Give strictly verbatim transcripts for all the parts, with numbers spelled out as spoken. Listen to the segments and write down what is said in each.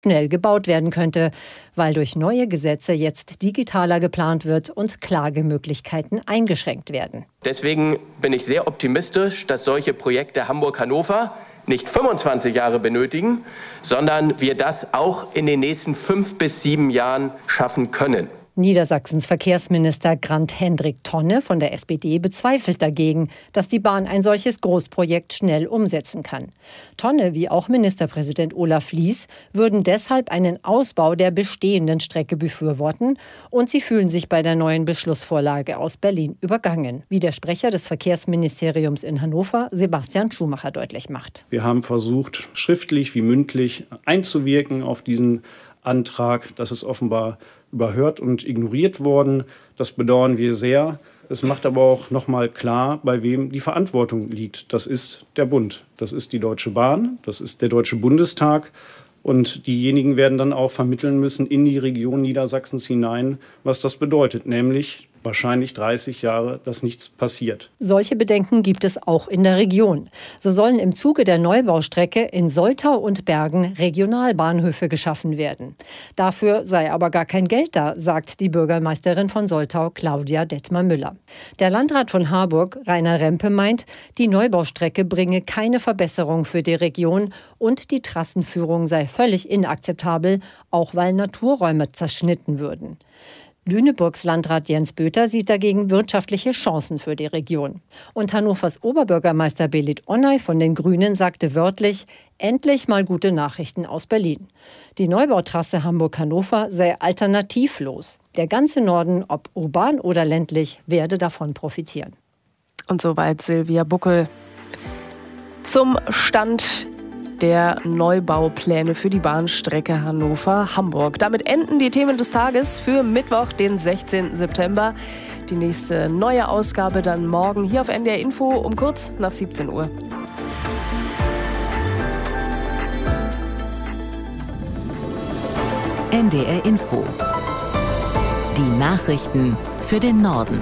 schnell gebaut werden könnte, weil durch neue Gesetze jetzt digitaler geplant wird und Klagemöglichkeiten eingeschränkt werden. Deswegen bin ich sehr optimistisch, dass solche Projekte Hamburg-Hannover nicht fünfundzwanzig Jahre benötigen, sondern wir das auch in den nächsten fünf bis sieben Jahren schaffen können. Niedersachsens Verkehrsminister Grant-Hendrik Tonne von der S P D bezweifelt dagegen, dass die Bahn ein solches Großprojekt schnell umsetzen kann. Tonne, wie auch Ministerpräsident Olaf Lies, würden deshalb einen Ausbau der bestehenden Strecke befürworten und sie fühlen sich bei der neuen Beschlussvorlage aus Berlin übergangen, wie der Sprecher des Verkehrsministeriums in Hannover, Sebastian Schumacher, deutlich macht. Wir haben versucht, schriftlich wie mündlich einzuwirken auf diesen Antrag. Das ist offenbar überhört und ignoriert worden. Das bedauern wir sehr. Es macht aber auch noch mal klar, bei wem die Verantwortung liegt. Das ist der Bund, das ist die Deutsche Bahn, das ist der Deutsche Bundestag. Und diejenigen werden dann auch vermitteln müssen in die Region Niedersachsens hinein, was das bedeutet, nämlich wahrscheinlich dreißig Jahre, dass nichts passiert. Solche Bedenken gibt es auch in der Region. So sollen im Zuge der Neubaustrecke in Soltau und Bergen Regionalbahnhöfe geschaffen werden. Dafür sei aber gar kein Geld da, sagt die Bürgermeisterin von Soltau, Claudia Detmar-Müller. Der Landrat von Harburg, Rainer Rempe, meint, die Neubaustrecke bringe keine Verbesserung für die Region und die Trassenführung sei völlig inakzeptabel, auch weil Naturräume zerschnitten würden. Lüneburgs Landrat Jens Böter sieht dagegen wirtschaftliche Chancen für die Region. Und Hannovers Oberbürgermeister Belit Onay von den Grünen sagte wörtlich, endlich mal gute Nachrichten aus Berlin. Die Neubautrasse Hamburg-Hannover sei alternativlos. Der ganze Norden, ob urban oder ländlich, werde davon profitieren. Und soweit Silvia Buckel zum Stand der Neubaupläne für die Bahnstrecke Hannover-Hamburg. Damit enden die Themen des Tages für Mittwoch, den sechzehnten September. Die nächste neue Ausgabe dann morgen hier auf N D R Info um kurz nach siebzehn Uhr. N D R Info. Die Nachrichten für den Norden.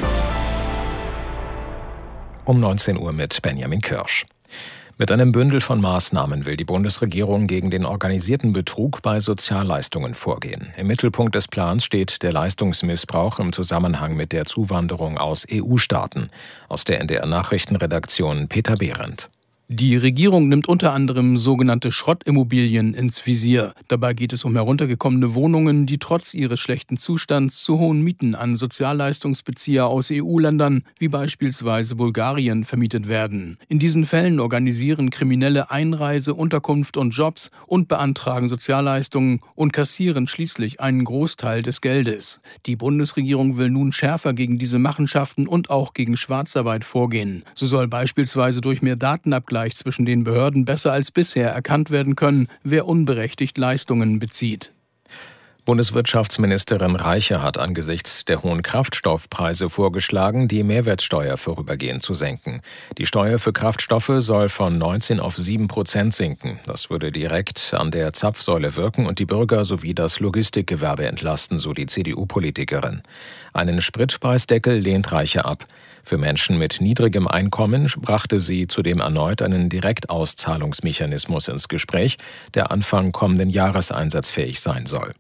Um neunzehn Uhr mit Benjamin Kirsch. Mit einem Bündel von Maßnahmen will die Bundesregierung gegen den organisierten Betrug bei Sozialleistungen vorgehen. Im Mittelpunkt des Plans steht der Leistungsmissbrauch im Zusammenhang mit der Zuwanderung aus E U-Staaten. Aus der N D R-Nachrichtenredaktion Peter Behrendt. Die Regierung nimmt unter anderem sogenannte Schrottimmobilien ins Visier. Dabei geht es um heruntergekommene Wohnungen, die trotz ihres schlechten Zustands zu hohen Mieten an Sozialleistungsbezieher aus E U-Ländern, wie beispielsweise Bulgarien, vermietet werden. In diesen Fällen organisieren Kriminelle Einreise, Unterkunft und Jobs und beantragen Sozialleistungen und kassieren schließlich einen Großteil des Geldes. Die Bundesregierung will nun schärfer gegen diese Machenschaften und auch gegen Schwarzarbeit vorgehen. So soll beispielsweise durch mehr Datenabgleich zwischen den Behörden besser als bisher erkannt werden können, wer unberechtigt Leistungen bezieht. Bundeswirtschaftsministerin Reiche hat angesichts der hohen Kraftstoffpreise vorgeschlagen, die Mehrwertsteuer vorübergehend zu senken. Die Steuer für Kraftstoffe soll von neunzehn auf sieben Prozent sinken. Das würde direkt an der Zapfsäule wirken und die Bürger sowie das Logistikgewerbe entlasten, so die C D U-Politikerin. Einen Spritpreisdeckel lehnt Reiche ab. Für Menschen mit niedrigem Einkommen brachte sie zudem erneut einen Direktauszahlungsmechanismus ins Gespräch, der Anfang kommenden Jahres einsatzfähig sein soll.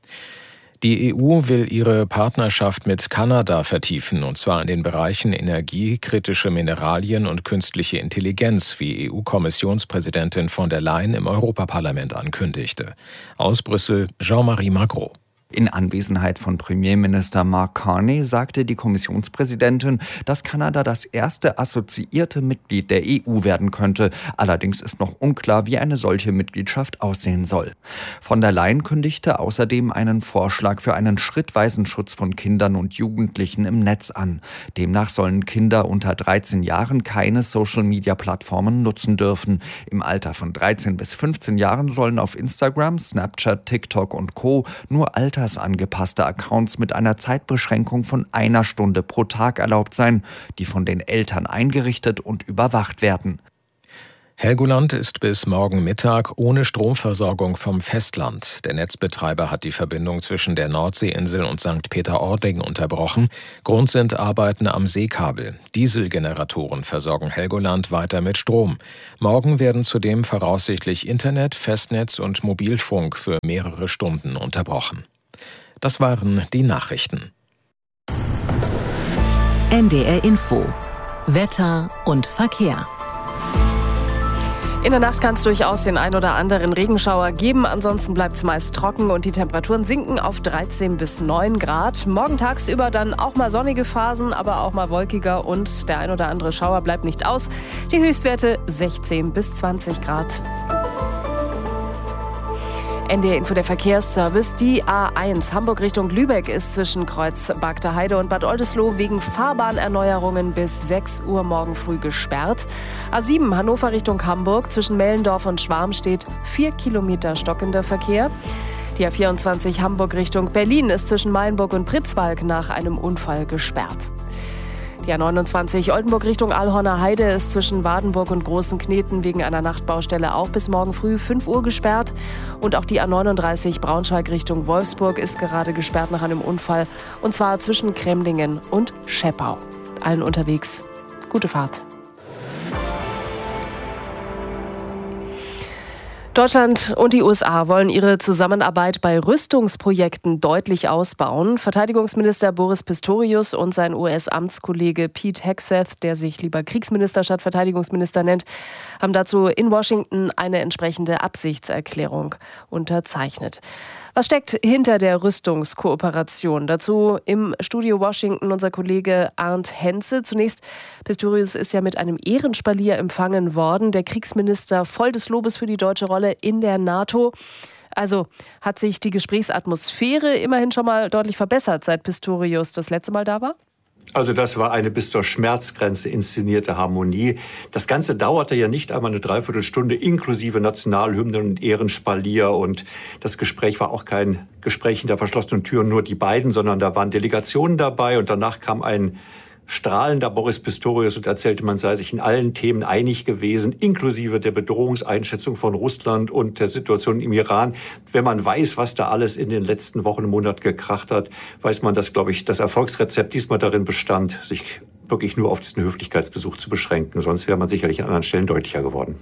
Die E U will ihre Partnerschaft mit Kanada vertiefen, und zwar in den Bereichen Energie, kritische Mineralien und künstliche Intelligenz, wie E U-Kommissionspräsidentin von der Leyen im Europaparlament ankündigte. Aus Brüssel Jean-Marie Magro. In Anwesenheit von Premierminister Mark Carney sagte die Kommissionspräsidentin, dass Kanada das erste assoziierte Mitglied der E U werden könnte. Allerdings ist noch unklar, wie eine solche Mitgliedschaft aussehen soll. Von der Leyen kündigte außerdem einen Vorschlag für einen schrittweisen Schutz von Kindern und Jugendlichen im Netz an. Demnach sollen Kinder unter dreizehn Jahren keine Social-Media-Plattformen nutzen dürfen. Im Alter von dreizehn bis fünfzehn Jahren sollen auf Instagram, Snapchat, TikTok und Co. nur Alter angepasste Accounts mit einer Zeitbeschränkung von einer Stunde pro Tag erlaubt sein, die von den Eltern eingerichtet und überwacht werden. Helgoland ist bis morgen Mittag ohne Stromversorgung vom Festland. Der Netzbetreiber hat die Verbindung zwischen der Nordseeinsel und Sankt Peter-Ording unterbrochen. Grund sind Arbeiten am Seekabel. Dieselgeneratoren versorgen Helgoland weiter mit Strom. Morgen werden zudem voraussichtlich Internet, Festnetz und Mobilfunk für mehrere Stunden unterbrochen. Das waren die Nachrichten. N D R Info. Wetter und Verkehr. In der Nacht kann es durchaus den ein oder anderen Regenschauer geben. Ansonsten bleibt es meist trocken und die Temperaturen sinken auf dreizehn bis neun Grad. Morgen tagsüber dann auch mal sonnige Phasen, aber auch mal wolkiger und der ein oder andere Schauer bleibt nicht aus. Die Höchstwerte sechzehn bis zwanzig Grad. N D R Info, der Verkehrsservice. Die A eins Hamburg Richtung Lübeck ist zwischen Kreuz Bagter Heide und Bad Oldesloe wegen Fahrbahnerneuerungen bis sechs Uhr morgen früh gesperrt. A sieben Hannover Richtung Hamburg zwischen Mellendorf und Schwarm steht vier Kilometer stockender Verkehr. Die A vierundzwanzig Hamburg Richtung Berlin ist zwischen Mayenburg und Pritzwalk nach einem Unfall gesperrt. Die A neunundzwanzig Oldenburg Richtung Alhorner Heide ist zwischen Wadenburg und Großen Kneten wegen einer Nachtbaustelle auch bis morgen früh fünf Uhr gesperrt. Und auch die A neununddreißig Braunschweig Richtung Wolfsburg ist gerade gesperrt nach einem Unfall. Und zwar zwischen Kremlingen und Scheppau. Allen unterwegs gute Fahrt. Deutschland und die U S A wollen ihre Zusammenarbeit bei Rüstungsprojekten deutlich ausbauen. Verteidigungsminister Boris Pistorius und sein U S-Amtskollege Pete Hegseth, der sich lieber Kriegsminister statt Verteidigungsminister nennt, haben dazu in Washington eine entsprechende Absichtserklärung unterzeichnet. Was steckt hinter der Rüstungskooperation? Dazu im Studio Washington unser Kollege Arndt Henze. Zunächst, Pistorius ist ja mit einem Ehrenspalier empfangen worden. Der Kriegsminister voll des Lobes für die deutsche Rolle in der NATO. Also hat sich die Gesprächsatmosphäre immerhin schon mal deutlich verbessert, seit Pistorius das letzte Mal da war? Also das war eine bis zur Schmerzgrenze inszenierte Harmonie. Das Ganze dauerte ja nicht einmal eine Dreiviertelstunde inklusive Nationalhymnen und Ehrenspalier. Und das Gespräch war auch kein Gespräch hinter verschlossenen Türen, nur die beiden, sondern da waren Delegationen dabei. Und danach kam ein strahlender Boris Pistorius und erzählte, man sei sich in allen Themen einig gewesen, inklusive der Bedrohungseinschätzung von Russland und der Situation im Iran. Wenn man weiß, was da alles in den letzten Wochen und Monaten gekracht hat, weiß man, dass, glaube ich, das Erfolgsrezept diesmal darin bestand, sich wirklich nur auf diesen Höflichkeitsbesuch zu beschränken. Sonst wäre man sicherlich an anderen Stellen deutlicher geworden.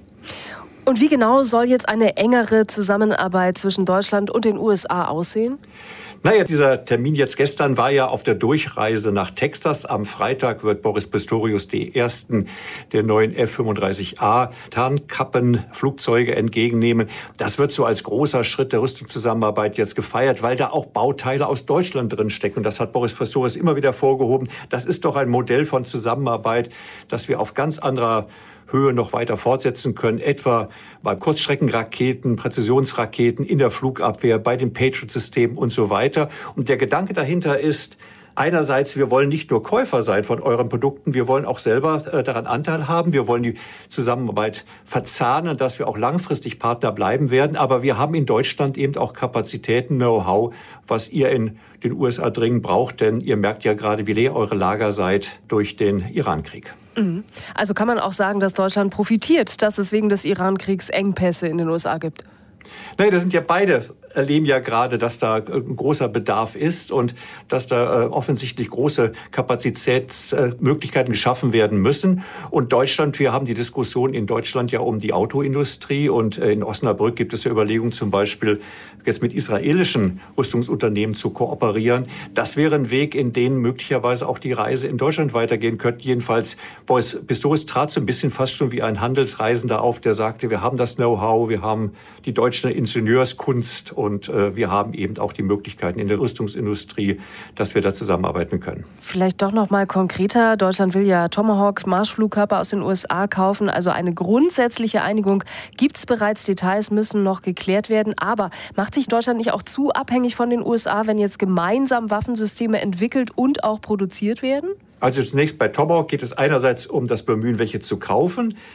Und wie genau soll jetzt eine engere Zusammenarbeit zwischen Deutschland und den U S A aussehen? Naja, dieser Termin jetzt gestern war ja auf der Durchreise nach Texas. Am Freitag wird Boris Pistorius die ersten der neuen F fünfunddreißig A Tarnkappenflugzeuge entgegennehmen. Das wird so als großer Schritt der Rüstungszusammenarbeit jetzt gefeiert, weil da auch Bauteile aus Deutschland drinstecken. Und das hat Boris Pistorius immer wieder vorgehoben. Das ist doch ein Modell von Zusammenarbeit, das wir auf ganz anderer Höhe noch weiter fortsetzen können, etwa bei Kurzstreckenraketen, Präzisionsraketen, in der Flugabwehr, bei den Patriot-Systemen und so weiter. Und der Gedanke dahinter ist, einerseits, wir wollen nicht nur Käufer sein von euren Produkten, wir wollen auch selber äh, daran Anteil haben. Wir wollen die Zusammenarbeit verzahnen, dass wir auch langfristig Partner bleiben werden. Aber wir haben in Deutschland eben auch Kapazitäten, Know-how, was ihr in den U S A dringend braucht. Denn ihr merkt ja gerade, wie leer eure Lager seid durch den Irankrieg. Also kann man auch sagen, dass Deutschland profitiert, dass es wegen des Irankriegs Engpässe in den U S A gibt? Nein, das sind ja beide, erleben ja gerade, dass da ein großer Bedarf ist und dass da äh, offensichtlich große Kapazitätsmöglichkeiten äh, geschaffen werden müssen. Und Deutschland, wir haben die Diskussion in Deutschland ja um die Autoindustrie und äh, in Osnabrück gibt es ja Überlegungen zum Beispiel jetzt mit israelischen Rüstungsunternehmen zu kooperieren. Das wäre ein Weg, in den möglicherweise auch die Reise in Deutschland weitergehen könnte. Jedenfalls, Boris Pistorius trat so ein bisschen fast schon wie ein Handelsreisender auf, der sagte, wir haben das Know-how, wir haben die deutsche Ingenieurskunst und äh, wir haben eben auch die Möglichkeiten in der Rüstungsindustrie, dass wir da zusammenarbeiten können. Vielleicht doch noch mal konkreter. Deutschland will ja Tomahawk-Marschflugkörper aus den U S A kaufen. Also eine grundsätzliche Einigung gibt es bereits. Details müssen noch geklärt werden. Aber macht sich Deutschland nicht auch zu abhängig von den U S A, wenn jetzt gemeinsam Waffensysteme entwickelt und auch produziert werden? Also zunächst bei Tomahawk geht es einerseits um das Bemühen, welche zu kaufen.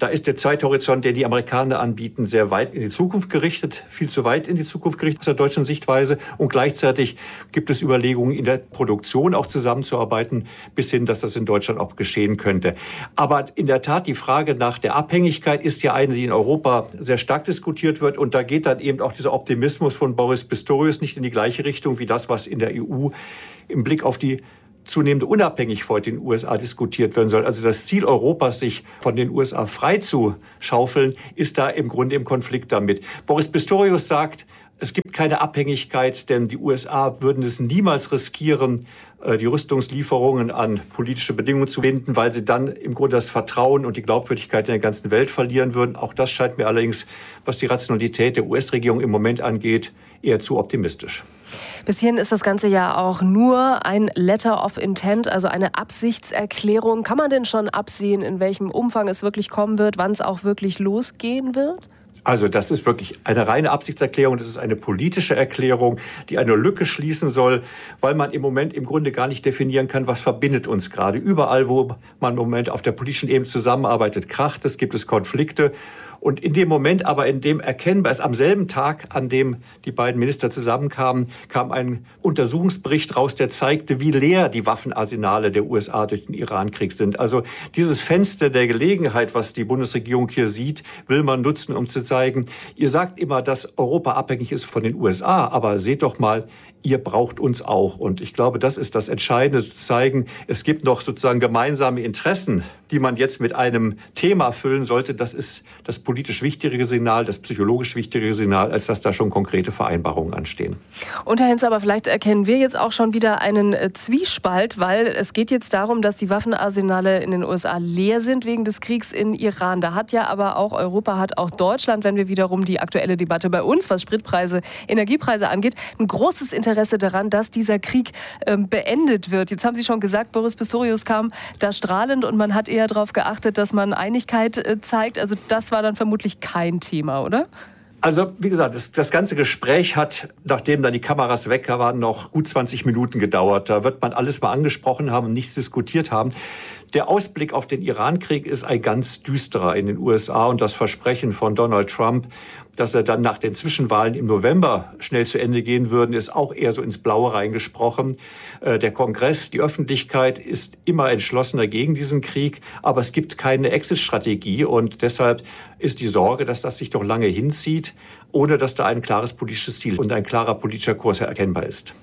Da ist der Zeithorizont, den die Amerikaner anbieten, sehr weit in die Zukunft gerichtet, viel zu weit in die Zukunft gerichtet aus der deutschen Sichtweise. Und gleichzeitig gibt es Überlegungen, in der Produktion auch zusammenzuarbeiten, bis hin, dass das in Deutschland auch geschehen könnte. Aber in der Tat, die Frage nach der Abhängigkeit ist ja eine, die in Europa sehr stark diskutiert wird. Und da geht dann eben auch dieser Optimismus von Boris Pistorius nicht in die gleiche Richtung wie das, was in der E U im Blick auf die zunehmende Unabhängigkeit vor den U S A diskutiert werden soll. Also das Ziel Europas, sich von den U S A frei zu schaufeln, ist da im Grunde im Konflikt damit. Boris Pistorius sagt, es gibt keine Abhängigkeit, denn die U S A würden es niemals riskieren, die Rüstungslieferungen an politische Bedingungen zu binden, weil sie dann im Grunde das Vertrauen und die Glaubwürdigkeit in der ganzen Welt verlieren würden. Auch das scheint mir allerdings, was die Rationalität der U S-Regierung im Moment angeht, eher zu optimistisch. Bis hierhin ist das Ganze ja auch nur ein Letter of Intent, also eine Absichtserklärung. Kann man denn schon absehen, in welchem Umfang es wirklich kommen wird, wann es auch wirklich losgehen wird? Also das ist wirklich eine reine Absichtserklärung, das ist eine politische Erklärung, die eine Lücke schließen soll, weil man im Moment im Grunde gar nicht definieren kann, was verbindet uns gerade. Überall, wo man im Moment auf der politischen Ebene zusammenarbeitet, kracht es, gibt es Konflikte. Und in dem Moment aber, in dem erkennbar ist, am selben Tag, an dem die beiden Minister zusammenkamen, kam ein Untersuchungsbericht raus, der zeigte, wie leer die Waffenarsenale der U S A durch den Irankrieg sind. Also dieses Fenster der Gelegenheit, was die Bundesregierung hier sieht, will man nutzen, um zu zeigen, ihr sagt immer, dass Europa abhängig ist von den U S A, aber seht doch mal, ihr braucht uns auch. Und ich glaube, das ist das Entscheidende, zu zeigen, es gibt noch sozusagen gemeinsame Interessen, die man jetzt mit einem Thema füllen sollte. Das ist das politisch wichtigere Signal, das psychologisch wichtigere Signal, als dass da schon konkrete Vereinbarungen anstehen. Und Herr Hentze, aber vielleicht erkennen wir jetzt auch schon wieder einen Zwiespalt, weil es geht jetzt darum, dass die Waffenarsenale in den U S A leer sind wegen des Kriegs in Iran. Da hat ja aber auch Europa, hat auch Deutschland, wenn wir wiederum die aktuelle Debatte bei uns, was Spritpreise, Energiepreise angeht, ein großes Interesse Interesse daran, dass dieser Krieg ähm, beendet wird. Jetzt haben Sie schon gesagt, Boris Pistorius kam da strahlend und man hat eher darauf geachtet, dass man Einigkeit äh, zeigt. Also das war dann vermutlich kein Thema, oder? Also wie gesagt, das, das ganze Gespräch hat, nachdem dann die Kameras weg waren, noch gut zwanzig Minuten gedauert. Da wird man alles mal angesprochen haben und nichts diskutiert haben. Der Ausblick auf den Irankrieg ist ein ganz düsterer in den U S A und das Versprechen von Donald Trump, dass er dann nach den Zwischenwahlen im November schnell zu Ende gehen würde, ist auch eher so ins Blaue reingesprochen. Der Kongress, die Öffentlichkeit ist immer entschlossener gegen diesen Krieg, aber es gibt keine Exit-Strategie und deshalb ist die Sorge, dass das sich doch lange hinzieht, ohne dass da ein klares politisches Ziel und ein klarer politischer Kurs erkennbar ist.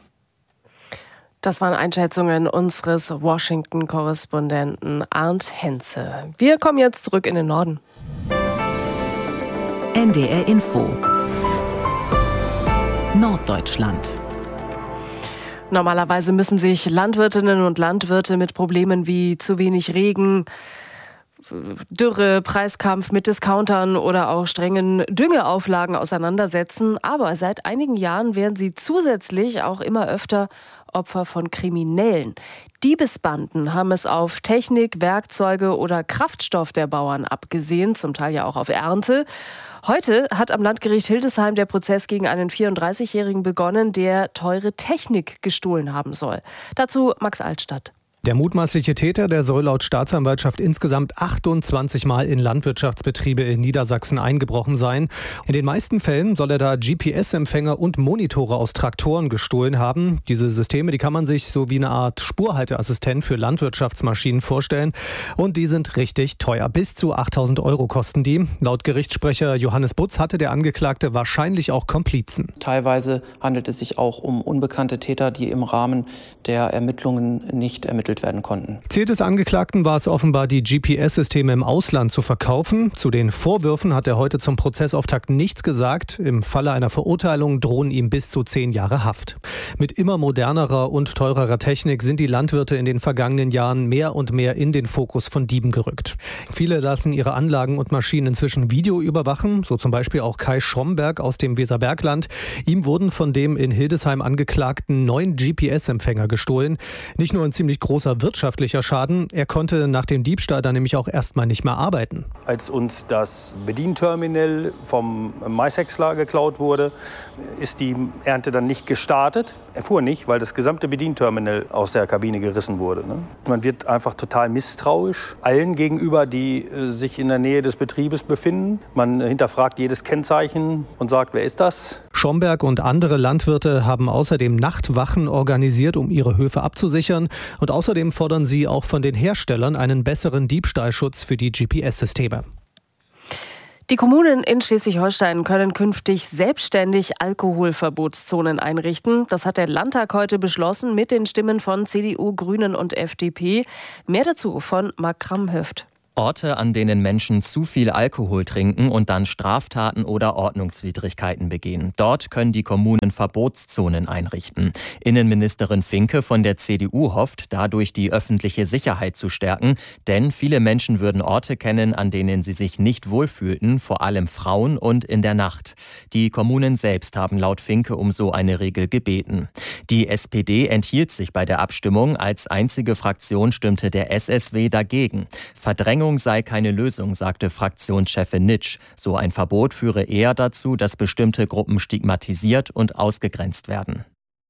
Das waren Einschätzungen unseres Washington-Korrespondenten Arndt Hentze. Wir kommen jetzt zurück in den Norden. N D R Info Norddeutschland. Normalerweise müssen sich Landwirtinnen und Landwirte mit Problemen wie zu wenig Regen, Dürre, Preiskampf mit Discountern oder auch strengen Düngeauflagen auseinandersetzen. Aber seit einigen Jahren werden sie zusätzlich auch immer öfter Opfer von Kriminellen. Diebesbanden haben es auf Technik, Werkzeuge oder Kraftstoff der Bauern abgesehen, zum Teil ja auch auf Ernte. Heute hat am Landgericht Hildesheim der Prozess gegen einen vierunddreißigjährigen begonnen, der teure Technik gestohlen haben soll. Dazu Max Altstadt. Der mutmaßliche Täter, der soll laut Staatsanwaltschaft insgesamt achtundzwanzig Mal in Landwirtschaftsbetriebe in Niedersachsen eingebrochen sein. In den meisten Fällen soll er da G P S-Empfänger und Monitore aus Traktoren gestohlen haben. Diese Systeme, die kann man sich so wie eine Art Spurhalteassistent für Landwirtschaftsmaschinen vorstellen. Und die sind richtig teuer. Bis zu achttausend Euro kosten die. Laut Gerichtssprecher Johannes Butz hatte der Angeklagte wahrscheinlich auch Komplizen. Teilweise handelt es sich auch um unbekannte Täter, die im Rahmen der Ermittlungen nicht ermittelt werden konnten. Ziel des Angeklagten war es offenbar, die G P S-Systeme im Ausland zu verkaufen. Zu den Vorwürfen hat er heute zum Prozessauftakt nichts gesagt. Im Falle einer Verurteilung drohen ihm bis zu zehn Jahre Haft. Mit immer modernerer und teurerer Technik sind die Landwirte in den vergangenen Jahren mehr und mehr in den Fokus von Dieben gerückt. Viele lassen ihre Anlagen und Maschinen inzwischen Video überwachen, so zum Beispiel auch Kai Schromberg aus dem Weserbergland. Ihm wurden von dem in Hildesheim Angeklagten neun G P S-Empfänger gestohlen. Nicht nur in ziemlich großen großer wirtschaftlicher Schaden. Er konnte nach dem Diebstahl dann nämlich auch erstmal nicht mehr arbeiten. Als uns das Bedienterminal vom Maishäcksler geklaut wurde, ist die Ernte dann nicht gestartet. Er fuhr nicht, weil das gesamte Bedienterminal aus der Kabine gerissen wurde. Ne? Man wird einfach total misstrauisch allen gegenüber, die äh, sich in der Nähe des Betriebes befinden. Man hinterfragt jedes Kennzeichen und sagt, wer ist das? Schomberg und andere Landwirte haben außerdem Nachtwachen organisiert, um ihre Höfe abzusichern. Und außerdem fordern sie auch von den Herstellern einen besseren Diebstahlschutz für die G P S-Systeme. Die Kommunen in Schleswig-Holstein können künftig selbstständig Alkoholverbotszonen einrichten. Das hat der Landtag heute beschlossen mit den Stimmen von C D U, Grünen und F D P. Mehr dazu von Mark Kramhöft. Orte, an denen Menschen zu viel Alkohol trinken und dann Straftaten oder Ordnungswidrigkeiten begehen. Dort können die Kommunen Verbotszonen einrichten. Innenministerin Finke von der C D U hofft, dadurch die öffentliche Sicherheit zu stärken, denn viele Menschen würden Orte kennen, an denen sie sich nicht wohlfühlten, vor allem Frauen und in der Nacht. Die Kommunen selbst haben laut Finke um so eine Regel gebeten. Die S P D enthielt sich bei der Abstimmung. Als einzige Fraktion stimmte der S S W dagegen. Verdrängung sei keine Lösung, sagte Fraktionschefin Nitsch. So ein Verbot führe eher dazu, dass bestimmte Gruppen stigmatisiert und ausgegrenzt werden.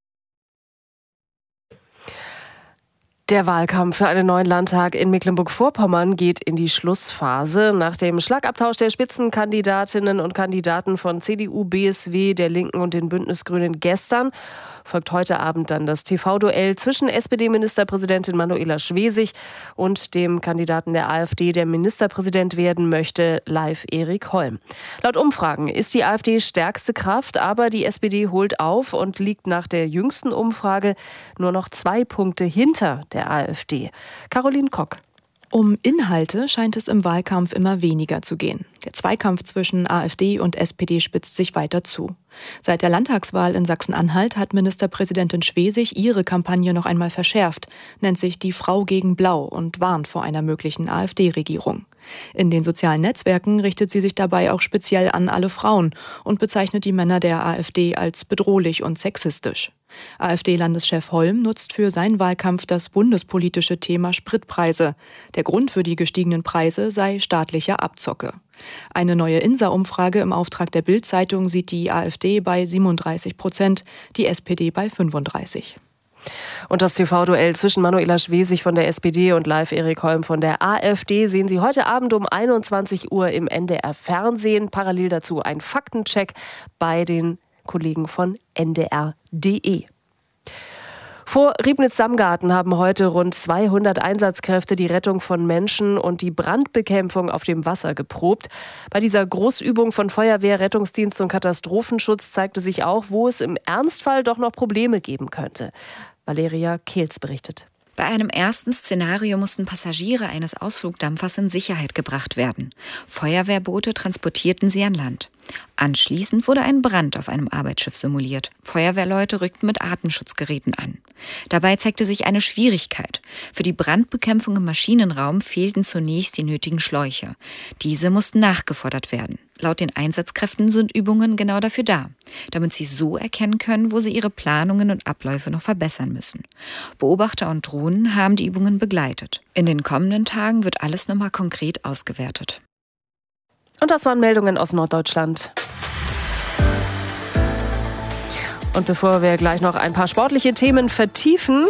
Der Wahlkampf für einen neuen Landtag in Mecklenburg-Vorpommern geht in die Schlussphase. Nach dem Schlagabtausch der Spitzenkandidatinnen und Kandidaten von C D U, B S W, der Linken und den Bündnisgrünen gestern folgt heute Abend dann das T V-Duell zwischen S P D-Ministerpräsidentin Manuela Schwesig und dem Kandidaten der AfD, der Ministerpräsident werden möchte, Leif Erik Holm. Laut Umfragen ist die AfD stärkste Kraft, aber die S P D holt auf und liegt nach der jüngsten Umfrage nur noch zwei Punkte hinter der AfD. Caroline Kock. Um Inhalte scheint es im Wahlkampf immer weniger zu gehen. Der Zweikampf zwischen AfD und S P D spitzt sich weiter zu. Seit der Landtagswahl in Sachsen-Anhalt hat Ministerpräsidentin Schwesig ihre Kampagne noch einmal verschärft, nennt sich die Frau gegen Blau und warnt vor einer möglichen AfD-Regierung. In den sozialen Netzwerken richtet sie sich dabei auch speziell an alle Frauen und bezeichnet die Männer der AfD als bedrohlich und sexistisch. AfD-Landeschef Holm nutzt für seinen Wahlkampf das bundespolitische Thema Spritpreise. Der Grund für die gestiegenen Preise sei staatliche Abzocke. Eine neue INSA-Umfrage im Auftrag der Bild-Zeitung sieht die AfD bei siebenunddreißig Prozent, die S P D bei fünfunddreißig. Und das T V-Duell zwischen Manuela Schwesig von der S P D und Leif Erik Holm von der AfD sehen Sie heute Abend um einundzwanzig Uhr im N D R-Fernsehen. Parallel dazu ein Faktencheck bei den Kollegen von N D R punkt D E. Vor Riebnitz-Samgarten haben heute rund zweihundert Einsatzkräfte die Rettung von Menschen und die Brandbekämpfung auf dem Wasser geprobt. Bei dieser Großübung von Feuerwehr, Rettungsdienst und Katastrophenschutz zeigte sich auch, wo es im Ernstfall doch noch Probleme geben könnte. Valeria Kehls berichtet. Bei einem ersten Szenario mussten Passagiere eines Ausflugdampfers in Sicherheit gebracht werden. Feuerwehrboote transportierten sie an Land. Anschließend wurde ein Brand auf einem Arbeitsschiff simuliert. Feuerwehrleute rückten mit Atemschutzgeräten an. Dabei zeigte sich eine Schwierigkeit. Für die Brandbekämpfung im Maschinenraum fehlten zunächst die nötigen Schläuche. Diese mussten nachgefordert werden. Laut den Einsatzkräften sind Übungen genau dafür da, damit sie so erkennen können, wo sie ihre Planungen und Abläufe noch verbessern müssen. Beobachter und Drohnen haben die Übungen begleitet. In den kommenden Tagen wird alles nochmal konkret ausgewertet. Und das waren Meldungen aus Norddeutschland. Und bevor wir gleich noch ein paar sportliche Themen vertiefen,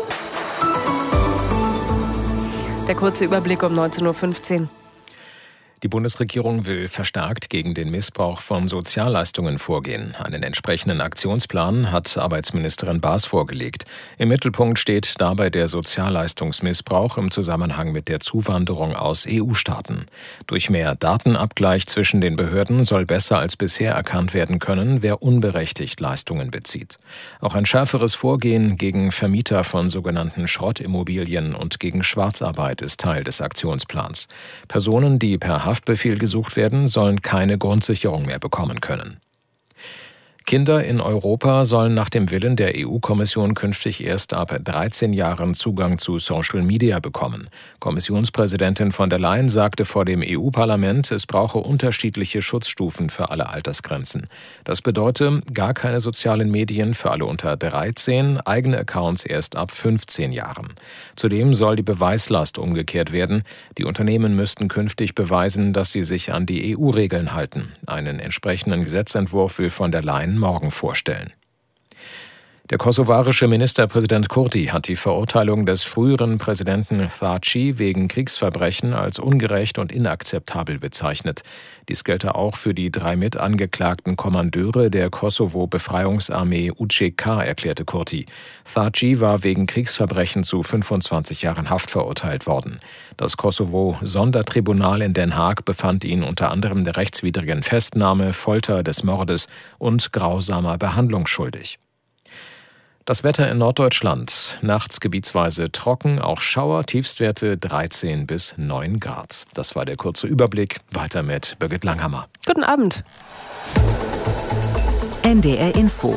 der kurze Überblick um neunzehn Uhr fünfzehn. Die Bundesregierung will verstärkt gegen den Missbrauch von Sozialleistungen vorgehen. Einen entsprechenden Aktionsplan hat Arbeitsministerin Baas vorgelegt. Im Mittelpunkt steht dabei der Sozialleistungsmissbrauch im Zusammenhang mit der Zuwanderung aus E U-Staaten. Durch mehr Datenabgleich zwischen den Behörden soll besser als bisher erkannt werden können, wer unberechtigt Leistungen bezieht. Auch ein schärferes Vorgehen gegen Vermieter von sogenannten Schrottimmobilien und gegen Schwarzarbeit ist Teil des Aktionsplans. Personen, die per Haftbefehl gesucht werden, sollen keine Grundsicherung mehr bekommen können. Kinder in Europa sollen nach dem Willen der E U-Kommission künftig erst ab dreizehn Jahren Zugang zu Social Media bekommen. Kommissionspräsidentin von der Leyen sagte vor dem E U-Parlament, es brauche unterschiedliche Schutzstufen für alle Altersgrenzen. Das bedeute gar keine sozialen Medien für alle unter dreizehn, eigene Accounts erst ab fünfzehn Jahren. Zudem soll die Beweislast umgekehrt werden. Die Unternehmen müssten künftig beweisen, dass sie sich an die E U-Regeln halten. Einen entsprechenden Gesetzentwurf will von der Leyen morgen vorstellen. Der kosovarische Ministerpräsident Kurti hat die Verurteilung des früheren Präsidenten Thaçi wegen Kriegsverbrechen als ungerecht und inakzeptabel bezeichnet. Dies gelte auch für die drei mitangeklagten Kommandeure der Kosovo-Befreiungsarmee U C K, erklärte Kurti. Thaçi war wegen Kriegsverbrechen zu fünfundzwanzig Jahren Haft verurteilt worden. Das Kosovo-Sondertribunal in Den Haag befand ihn unter anderem der rechtswidrigen Festnahme, Folter, des Mordes und grausamer Behandlung schuldig. Das Wetter in Norddeutschland. Nachts gebietsweise trocken, auch Schauer, Tiefstwerte dreizehn bis neun Grad. Das war der kurze Überblick. Weiter mit Birgit Langhammer. Guten Abend. N D R Info.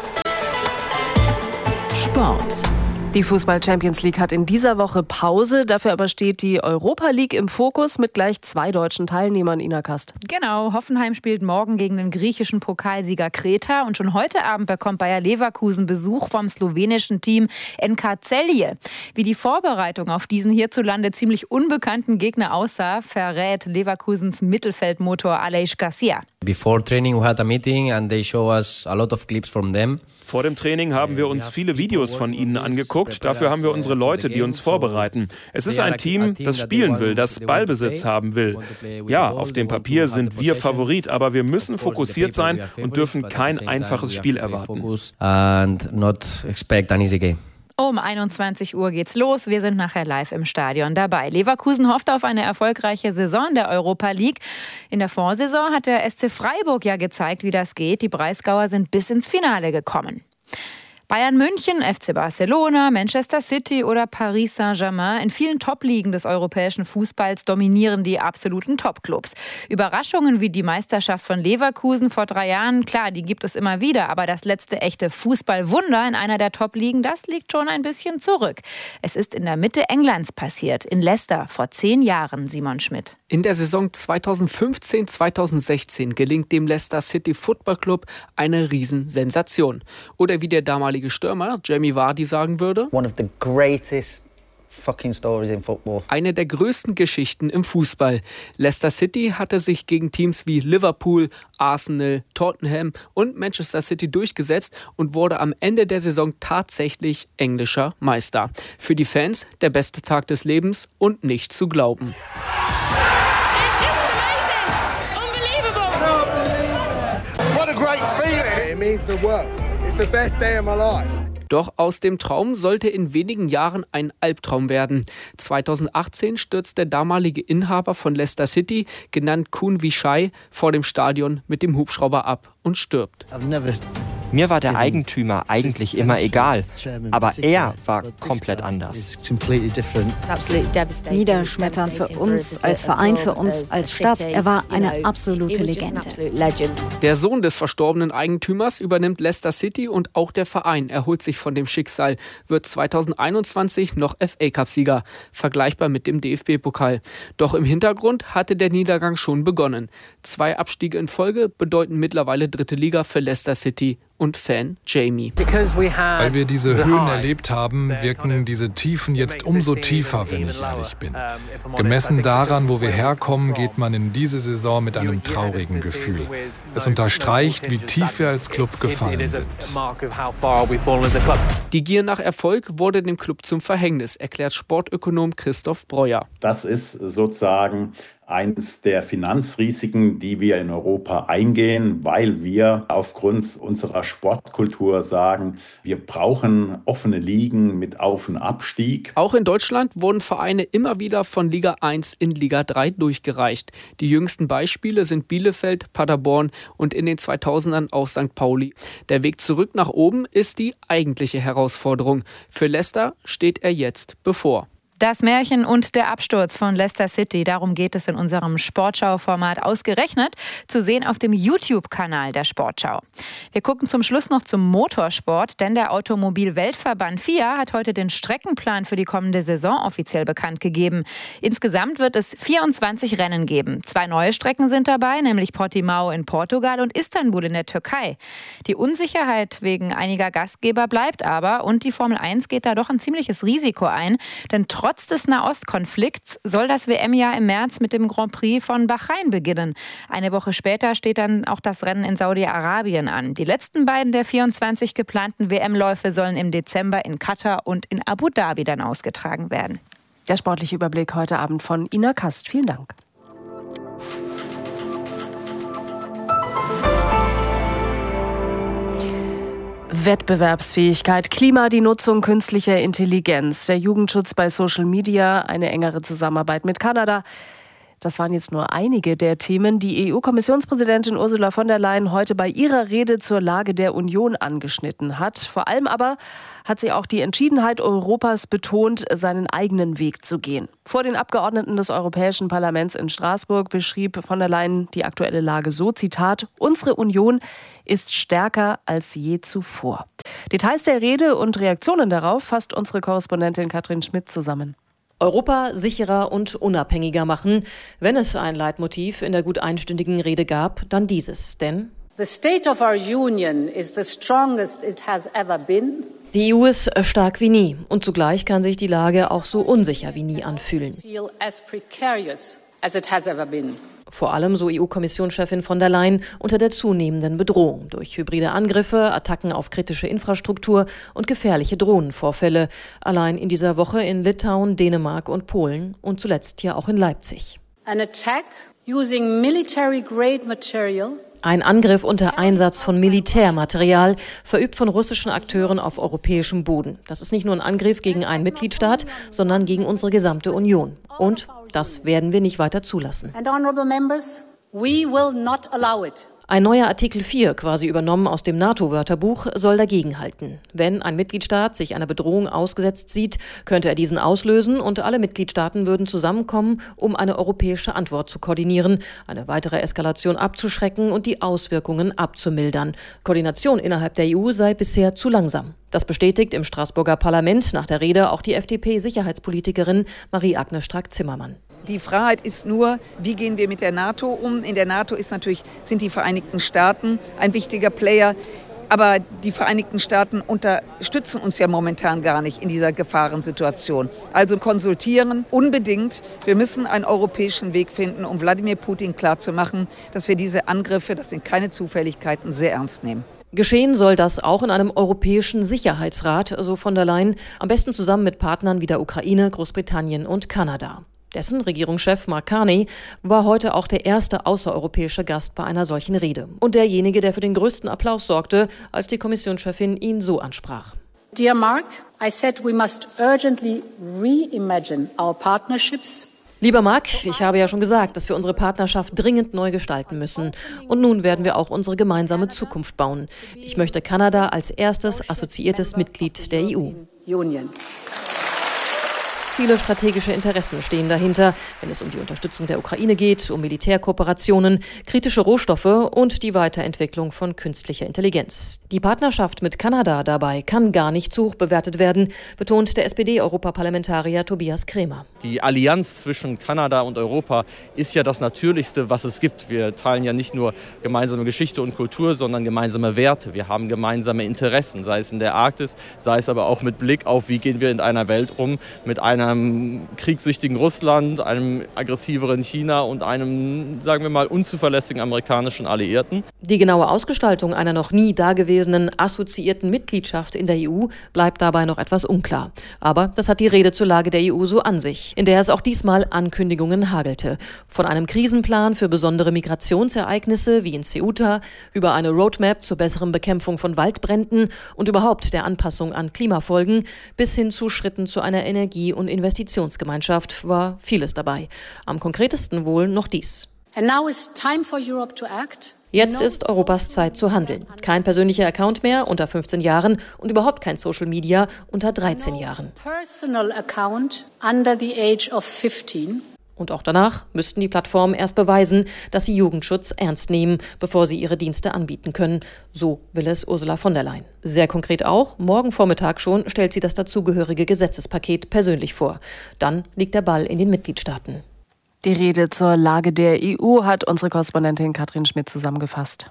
Sport. Die Fußball-Champions League hat in dieser Woche Pause. Dafür aber steht die Europa League im Fokus mit gleich zwei deutschen Teilnehmern, Ina Kast. Genau, Hoffenheim spielt morgen gegen den griechischen Pokalsieger Kreta. Und schon heute Abend bekommt Bayer Leverkusen Besuch vom slowenischen Team N K Celje. Wie die Vorbereitung auf diesen hierzulande ziemlich unbekannten Gegner aussah, verrät Leverkusens Mittelfeldmotor Aleix Garcia. Before training we had a meeting and they show us a lot of clips from them. Vor dem Training haben wir uns viele Videos von ihnen angeguckt. Dafür haben wir unsere Leute, die uns vorbereiten. Es ist ein Team, das spielen will, das Ballbesitz haben will. Ja, auf dem Papier sind wir Favorit, aber wir müssen fokussiert sein und dürfen kein einfaches Spiel erwarten. Um einundzwanzig Uhr geht's los. Wir sind nachher live im Stadion dabei. Leverkusen hofft auf eine erfolgreiche Saison der Europa League. In der Vorsaison hat der S C Freiburg ja gezeigt, wie das geht. Die Breisgauer sind bis ins Finale gekommen. Bayern München, F C Barcelona, Manchester City oder Paris Saint-Germain. In vielen Top-Ligen des europäischen Fußballs dominieren die absoluten Top-Clubs. Überraschungen wie die Meisterschaft von Leverkusen vor drei Jahren, klar, die gibt es immer wieder. Aber das letzte echte Fußballwunder in einer der Top-Ligen, das liegt schon ein bisschen zurück. Es ist in der Mitte Englands passiert, in Leicester vor zehn Jahren, Simon Schmidt. In der Saison zweitausendfünfzehn zweitausendsechzehn gelingt dem Leicester City Football Club eine Riesensensation. Oder wie der damalige Stürmer Jamie Vardy sagen würde: One of the greatest fucking stories in football. Eine der größten Geschichten im Fußball. Leicester City hatte sich gegen Teams wie Liverpool, Arsenal, Tottenham und Manchester City durchgesetzt und wurde am Ende der Saison tatsächlich englischer Meister. Für die Fans der beste Tag des Lebens und nicht zu glauben. It's just amazing! Unbelievable! What a great feeling! It means the world. It's the best day of my life. Doch aus dem Traum sollte in wenigen Jahren ein Albtraum werden. zweitausendachtzehn stürzt der damalige Inhaber von Leicester City, genannt Khun Vichai, vor dem Stadion mit dem Hubschrauber ab und stirbt. Mir war der Eigentümer eigentlich immer egal, aber er war komplett anders. Niederschmetternd für uns, als Verein, für uns, als Stadt. Er war eine absolute Legende. Der Sohn des verstorbenen Eigentümers übernimmt Leicester City und auch der Verein erholt sich von dem Schicksal, wird zweitausendeinundzwanzig noch F A-Cup-Sieger, vergleichbar mit dem D F B-Pokal. Doch im Hintergrund hatte der Niedergang schon begonnen. Zwei Abstiege in Folge bedeuten mittlerweile dritte Liga für Leicester City und Fan Jamie. Weil wir diese Höhen erlebt haben, wirken diese Tiefen jetzt umso tiefer, wenn ich ehrlich bin. Gemessen daran, wo wir herkommen, geht man in diese Saison mit einem traurigen Gefühl. Es unterstreicht, wie tief wir als Club gefallen sind. Die Gier nach Erfolg wurde dem Club zum Verhängnis, erklärt Sportökonom Christoph Breuer. Das ist sozusagen eines der Finanzrisiken, die wir in Europa eingehen, weil wir aufgrund unserer Sportkultur sagen, wir brauchen offene Ligen mit Auf- und Abstieg. Auch in Deutschland wurden Vereine immer wieder von Liga eins in Liga drei durchgereicht. Die jüngsten Beispiele sind Bielefeld, Paderborn und in den zweitausendern auch Sankt Pauli. Der Weg zurück nach oben ist die eigentliche Herausforderung. Für Leicester steht er jetzt bevor. Das Märchen und der Absturz von Leicester City, darum geht es in unserem Sportschau-Format ausgerechnet, zu sehen auf dem YouTube-Kanal der Sportschau. Wir gucken zum Schluss noch zum Motorsport, denn der Automobil-Weltverband F I A hat heute den Streckenplan für die kommende Saison offiziell bekannt gegeben. Insgesamt wird es vierundzwanzig Rennen geben. Zwei neue Strecken sind dabei, nämlich Portimao in Portugal und Istanbul in der Türkei. Die Unsicherheit wegen einiger Gastgeber bleibt aber und die Formel eins geht da doch ein ziemliches Risiko ein, denn trotz Trotz des Nahostkonflikts soll das W M-Jahr im März mit dem Grand Prix von Bahrain beginnen. Eine Woche später steht dann auch das Rennen in Saudi-Arabien an. Die letzten beiden der vierundzwanzig geplanten W M-Läufe sollen im Dezember in Katar und in Abu Dhabi dann ausgetragen werden. Der sportliche Überblick heute Abend von Ina Kast. Vielen Dank. Wettbewerbsfähigkeit, Klima, die Nutzung künstlicher Intelligenz, der Jugendschutz bei Social Media, eine engere Zusammenarbeit mit Kanada. Das waren jetzt nur einige der Themen, die E U-Kommissionspräsidentin Ursula von der Leyen heute bei ihrer Rede zur Lage der Union angeschnitten hat. Vor allem aber hat sie auch die Entschiedenheit Europas betont, seinen eigenen Weg zu gehen. Vor den Abgeordneten des Europäischen Parlaments in Straßburg beschrieb von der Leyen die aktuelle Lage so, Zitat, unsere Union ist stärker als je zuvor. Details der Rede und Reaktionen darauf fasst unsere Korrespondentin Katrin Schmidt zusammen. Europa sicherer und unabhängiger machen. Wenn es ein Leitmotiv in der gut einstündigen Rede gab, dann dieses. Denn The state of our union is the strongest it has ever been. Die E U ist stark wie nie und zugleich kann sich die Lage auch so unsicher wie nie anfühlen. Feel as precarious as it has ever been. Vor allem, so E U-Kommissionschefin von der Leyen, unter der zunehmenden Bedrohung durch hybride Angriffe, Attacken auf kritische Infrastruktur und gefährliche Drohnenvorfälle. Allein in dieser Woche in Litauen, Dänemark und Polen und zuletzt ja auch in Leipzig. An attack using military-grade material. Ein Angriff unter Einsatz von Militärmaterial, verübt von russischen Akteuren auf europäischem Boden. Das ist nicht nur ein Angriff gegen einen Mitgliedstaat, sondern gegen unsere gesamte Union. Und das werden wir nicht weiter zulassen. And honorable members, we will not allow it. Ein neuer Artikel vier, quasi übernommen aus dem NATO-Wörterbuch, soll dagegenhalten. Wenn ein Mitgliedstaat sich einer Bedrohung ausgesetzt sieht, könnte er diesen auslösen und alle Mitgliedstaaten würden zusammenkommen, um eine europäische Antwort zu koordinieren, eine weitere Eskalation abzuschrecken und die Auswirkungen abzumildern. Koordination innerhalb der E U sei bisher zu langsam. Das bestätigt im Straßburger Parlament nach der Rede auch die F D P-Sicherheitspolitikerin Marie-Agnes Strack-Zimmermann. Die Frage ist nur, wie gehen wir mit der NATO um? In der NATO ist natürlich, sind die Vereinigten Staaten ein wichtiger Player. Aber die Vereinigten Staaten unterstützen uns ja momentan gar nicht in dieser Gefahrensituation. Also konsultieren unbedingt. Wir müssen einen europäischen Weg finden, um Wladimir Putin klarzumachen, dass wir diese Angriffe, das sind keine Zufälligkeiten, sehr ernst nehmen. Geschehen soll das auch in einem europäischen Sicherheitsrat, so von der Leyen, am besten zusammen mit Partnern wie der Ukraine, Großbritannien und Kanada. Dessen Regierungschef Mark Carney war heute auch der erste außereuropäische Gast bei einer solchen Rede. Und derjenige, der für den größten Applaus sorgte, als die Kommissionschefin ihn so ansprach. Dear Mark, I said we must urgently reimagine our partnerships. Lieber Mark, ich habe ja schon gesagt, dass wir unsere Partnerschaft dringend neu gestalten müssen. Und nun werden wir auch unsere gemeinsame Zukunft bauen. Ich möchte Kanada als erstes assoziiertes Mitglied der E U. Union. Viele strategische Interessen stehen dahinter, wenn es um die Unterstützung der Ukraine geht, um Militärkooperationen, kritische Rohstoffe und die Weiterentwicklung von künstlicher Intelligenz. Die Partnerschaft mit Kanada dabei kann gar nicht zu hoch bewertet werden, betont der S P D-Europaparlamentarier Tobias Krämer. Die Allianz zwischen Kanada und Europa ist ja das Natürlichste, was es gibt. Wir teilen ja nicht nur gemeinsame Geschichte und Kultur, sondern gemeinsame Werte. Wir haben gemeinsame Interessen, sei es in der Arktis, sei es aber auch mit Blick auf, wie gehen wir in einer Welt um, mit einer einem kriegssüchtigen Russland, einem aggressiveren China und einem, sagen wir mal, unzuverlässigen amerikanischen Alliierten. Die genaue Ausgestaltung einer noch nie dagewesenen assoziierten Mitgliedschaft in der E U bleibt dabei noch etwas unklar. Aber das hat die Rede zur Lage der E U so an sich, in der es auch diesmal Ankündigungen hagelte. Von einem Krisenplan für besondere Migrationsereignisse wie in Ceuta, über eine Roadmap zur besseren Bekämpfung von Waldbränden und überhaupt der Anpassung an Klimafolgen bis hin zu Schritten zu einer Energie- und Investitionsgemeinschaft war vieles dabei. Am konkretesten wohl noch dies. And now is time for Europe to act. Jetzt ist Europas Zeit zu handeln. Kein persönlicher Account mehr unter fünfzehn Jahren und überhaupt kein Social Media unter dreizehn Jahren. Personal account under the age of fifteen. Und auch danach müssten die Plattformen erst beweisen, dass sie Jugendschutz ernst nehmen, bevor sie ihre Dienste anbieten können. So will es Ursula von der Leyen. Sehr konkret auch, morgen Vormittag schon stellt sie das dazugehörige Gesetzespaket persönlich vor. Dann liegt der Ball in den Mitgliedstaaten. Die Rede zur Lage der E U hat unsere Korrespondentin Katrin Schmidt zusammengefasst.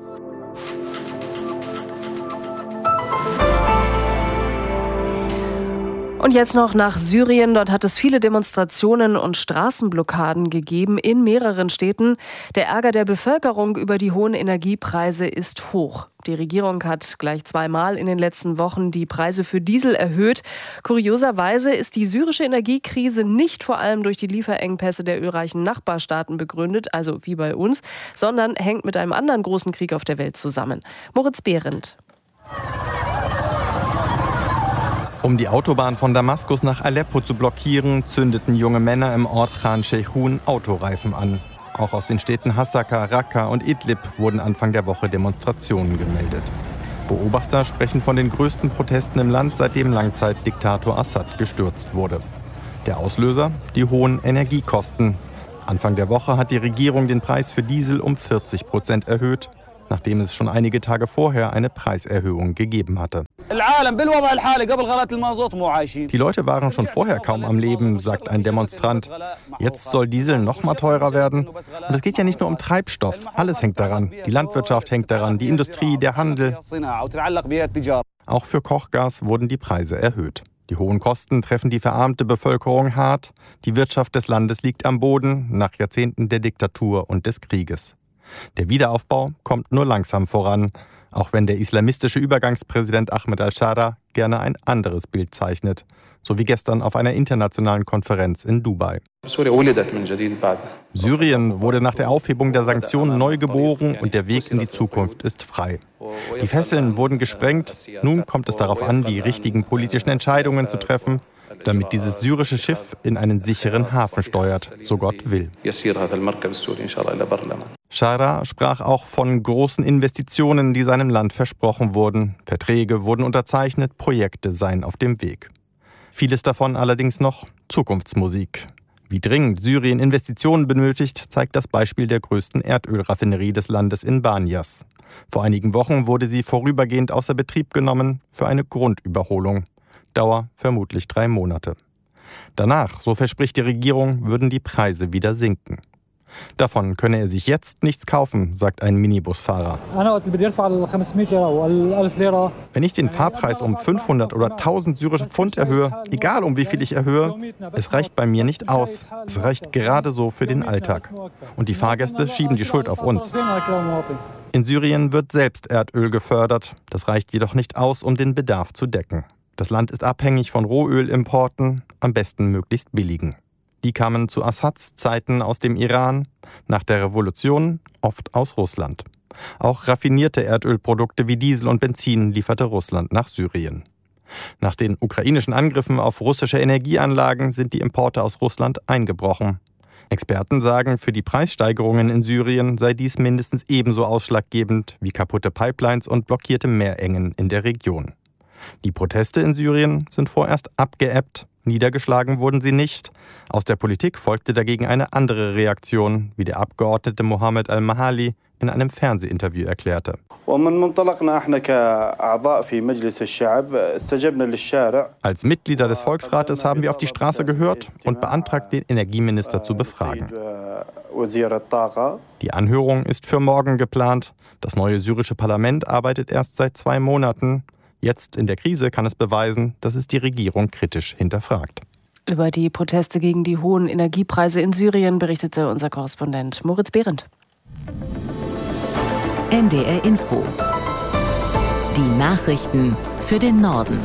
Und jetzt noch nach Syrien. Dort hat es viele Demonstrationen und Straßenblockaden gegeben in mehreren Städten. Der Ärger der Bevölkerung über die hohen Energiepreise ist hoch. Die Regierung hat gleich zweimal in den letzten Wochen die Preise für Diesel erhöht. Kurioserweise ist die syrische Energiekrise nicht vor allem durch die Lieferengpässe der ölreichen Nachbarstaaten begründet, also wie bei uns, sondern hängt mit einem anderen großen Krieg auf der Welt zusammen. Moritz Behrendt. Um die Autobahn von Damaskus nach Aleppo zu blockieren, zündeten junge Männer im Ort Khan Sheikhun Autoreifen an. Auch aus den Städten Hasaka, Raqqa und Idlib wurden Anfang der Woche Demonstrationen gemeldet. Beobachter sprechen von den größten Protesten im Land, seitdem Langzeitdiktator Assad gestürzt wurde. Der Auslöser? Die hohen Energiekosten. Anfang der Woche hat die Regierung den Preis für Diesel um vierzig Prozent erhöht, nachdem es schon einige Tage vorher eine Preiserhöhung gegeben hatte. Die Leute waren schon vorher kaum am Leben, sagt ein Demonstrant. Jetzt soll Diesel noch mal teurer werden. Und es geht ja nicht nur um Treibstoff, alles hängt daran. Die Landwirtschaft hängt daran, die Industrie, der Handel. Auch für Kochgas wurden die Preise erhöht. Die hohen Kosten treffen die verarmte Bevölkerung hart. Die Wirtschaft des Landes liegt am Boden nach Jahrzehnten der Diktatur und des Krieges. Der Wiederaufbau kommt nur langsam voran, auch wenn der islamistische Übergangspräsident Ahmed al-Shara gerne ein anderes Bild zeichnet, so wie gestern auf einer internationalen Konferenz in Dubai. Syrien wurde nach der Aufhebung der Sanktionen neu geboren und der Weg in die Zukunft ist frei. Die Fesseln wurden gesprengt, nun kommt es darauf an, die richtigen politischen Entscheidungen zu treffen, damit dieses syrische Schiff in einen sicheren Hafen steuert, so Gott will. Shara sprach auch von großen Investitionen, die seinem Land versprochen wurden. Verträge wurden unterzeichnet, Projekte seien auf dem Weg. Vieles davon allerdings noch Zukunftsmusik. Wie dringend Syrien Investitionen benötigt, zeigt das Beispiel der größten Erdölraffinerie des Landes in Banias. Vor einigen Wochen wurde sie vorübergehend außer Betrieb genommen für eine Grundüberholung. Dauer vermutlich drei Monate. Danach, so verspricht die Regierung, würden die Preise wieder sinken. Davon könne er sich jetzt nichts kaufen, sagt ein Minibusfahrer. Wenn ich den Fahrpreis um fünfhundert oder tausend syrische Pfund erhöhe, egal um wie viel ich erhöhe, es reicht bei mir nicht aus. Es reicht gerade so für den Alltag. Und die Fahrgäste schieben die Schuld auf uns. In Syrien wird selbst Erdöl gefördert. Das reicht jedoch nicht aus, um den Bedarf zu decken. Das Land ist abhängig von Rohölimporten, am besten möglichst billigen. Die kamen zu Assads Zeiten aus dem Iran, nach der Revolution oft aus Russland. Auch raffinierte Erdölprodukte wie Diesel und Benzin lieferte Russland nach Syrien. Nach den ukrainischen Angriffen auf russische Energieanlagen sind die Importe aus Russland eingebrochen. Experten sagen, für die Preissteigerungen in Syrien sei dies mindestens ebenso ausschlaggebend wie kaputte Pipelines und blockierte Meerengen in der Region. Die Proteste in Syrien sind vorerst abgeebbt. Niedergeschlagen wurden sie nicht. Aus der Politik folgte dagegen eine andere Reaktion, wie der Abgeordnete Mohammed al-Mahali in einem Fernsehinterview erklärte. Als Mitglieder des Volksrates haben wir auf die Straße gehört und beantragt, den Energieminister zu befragen. Die Anhörung ist für morgen geplant. Das neue syrische Parlament arbeitet erst seit zwei Monaten. Jetzt in der Krise kann es beweisen, dass es die Regierung kritisch hinterfragt. Über die Proteste gegen die hohen Energiepreise in Syrien berichtete unser Korrespondent Moritz Behrendt. N D R Info. Die Nachrichten für den Norden.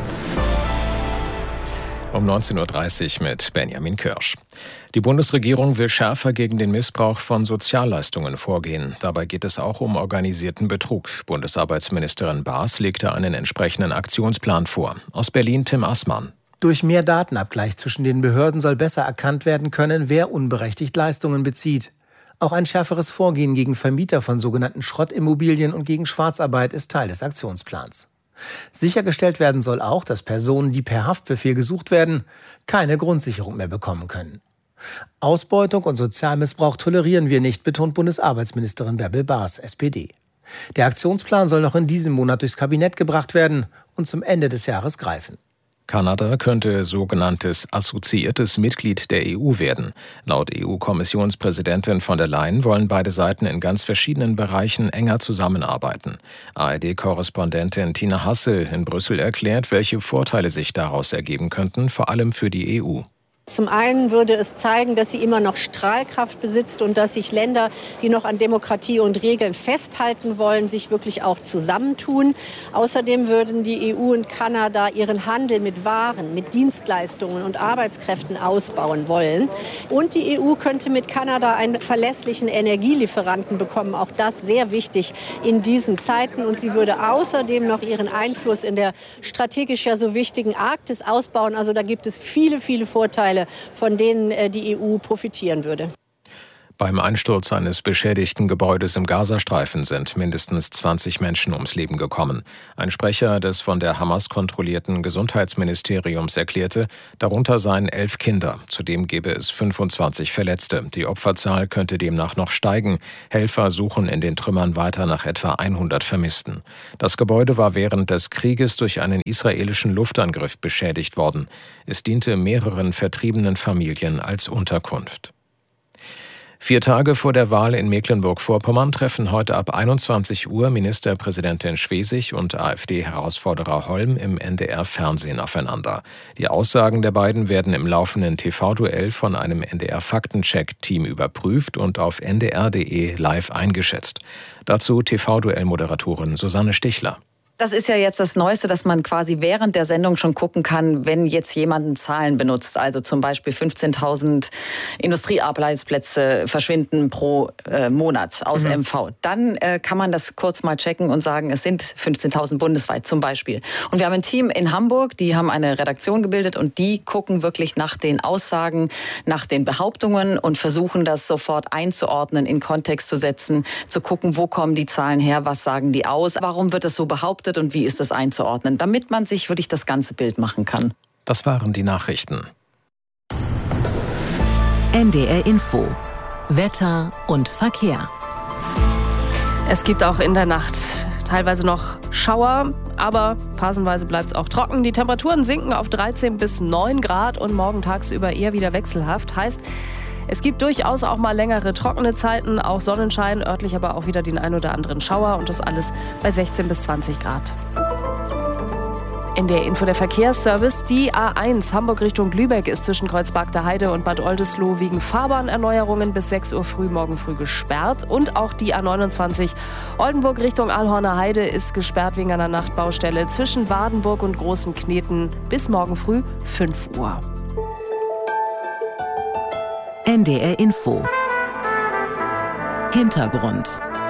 Um neunzehn Uhr dreißig mit Benjamin Kirsch. Die Bundesregierung will schärfer gegen den Missbrauch von Sozialleistungen vorgehen. Dabei geht es auch um organisierten Betrug. Bundesarbeitsministerin Baas legte einen entsprechenden Aktionsplan vor. Aus Berlin Tim Assmann. Durch mehr Datenabgleich zwischen den Behörden soll besser erkannt werden können, wer unberechtigt Leistungen bezieht. Auch ein schärferes Vorgehen gegen Vermieter von sogenannten Schrottimmobilien und gegen Schwarzarbeit ist Teil des Aktionsplans. Sichergestellt werden soll auch, dass Personen, die per Haftbefehl gesucht werden, keine Grundsicherung mehr bekommen können. Ausbeutung und Sozialmissbrauch tolerieren wir nicht, betont Bundesarbeitsministerin Bärbel Baas, S P D. Der Aktionsplan soll noch in diesem Monat durchs Kabinett gebracht werden und zum Ende des Jahres greifen. Kanada könnte sogenanntes assoziiertes Mitglied der E U werden. Laut E U-Kommissionspräsidentin von der Leyen wollen beide Seiten in ganz verschiedenen Bereichen enger zusammenarbeiten. A R D-Korrespondentin Tina Hassel in Brüssel erklärt, welche Vorteile sich daraus ergeben könnten, vor allem für die E U. Zum einen würde es zeigen, dass sie immer noch Strahlkraft besitzt und dass sich Länder, die noch an Demokratie und Regeln festhalten wollen, sich wirklich auch zusammentun. Außerdem würden die E U und Kanada ihren Handel mit Waren, mit Dienstleistungen und Arbeitskräften ausbauen wollen. Und die E U könnte mit Kanada einen verlässlichen Energielieferanten bekommen. Auch das sehr wichtig in diesen Zeiten. Und sie würde außerdem noch ihren Einfluss in der strategisch ja so wichtigen Arktis ausbauen. Also da gibt es viele, viele Vorteile, von denen die E U profitieren würde. Beim Einsturz eines beschädigten Gebäudes im Gazastreifen sind mindestens zwanzig Menschen ums Leben gekommen. Ein Sprecher des von der Hamas kontrollierten Gesundheitsministeriums erklärte, darunter seien elf Kinder. Zudem gebe es fünfundzwanzig Verletzte. Die Opferzahl könnte demnach noch steigen. Helfer suchen in den Trümmern weiter nach etwa hundert Vermissten. Das Gebäude war während des Krieges durch einen israelischen Luftangriff beschädigt worden. Es diente mehreren vertriebenen Familien als Unterkunft. Vier Tage vor der Wahl in Mecklenburg-Vorpommern treffen heute ab einundzwanzig Uhr Ministerpräsidentin Schwesig und AfD-Herausforderer Holm im N D R-Fernsehen aufeinander. Die Aussagen der beiden werden im laufenden T V-Duell von einem N D R-Faktencheck-Team überprüft und auf n d r punkt d e live eingeschätzt. Dazu T V-Duell-Moderatorin Susanne Stichler. Das ist ja jetzt das Neueste, dass man quasi während der Sendung schon gucken kann, wenn jetzt jemand Zahlen benutzt. Also zum Beispiel fünfzehntausend Industriearbeitsplätze verschwinden pro äh, Monat aus mhm. M V. Dann äh, kann man das kurz mal checken und sagen, es sind fünfzehntausend bundesweit zum Beispiel. Und wir haben ein Team in Hamburg, die haben eine Redaktion gebildet und die gucken wirklich nach den Aussagen, nach den Behauptungen und versuchen das sofort einzuordnen, in Kontext zu setzen, zu gucken, wo kommen die Zahlen her, was sagen die aus, warum wird das so behauptet und wie ist das einzuordnen, damit man sich wirklich das ganze Bild machen kann. Das waren die Nachrichten. N D R Info. Wetter und Verkehr. Es gibt auch in der Nacht teilweise noch Schauer, aber phasenweise bleibt es auch trocken. Die Temperaturen sinken auf dreizehn bis neun Grad und morgen tagsüber eher wieder wechselhaft. Heißt, es gibt durchaus auch mal längere trockene Zeiten, auch Sonnenschein, örtlich aber auch wieder den ein oder anderen Schauer und das alles bei sechzehn bis zwanzig Grad. In der Info der Verkehrsservice, die A eins Hamburg Richtung Lübeck ist zwischen Kreuzberg Heide und Bad Oldesloe wegen Fahrbahnerneuerungen bis sechs Uhr früh morgen früh gesperrt. Und auch die A neunundzwanzig Oldenburg Richtung Alhorner Heide ist gesperrt wegen einer Nachtbaustelle zwischen Wadenburg und Großen Kneten bis morgen früh fünf Uhr. N D R Info. Hintergrund.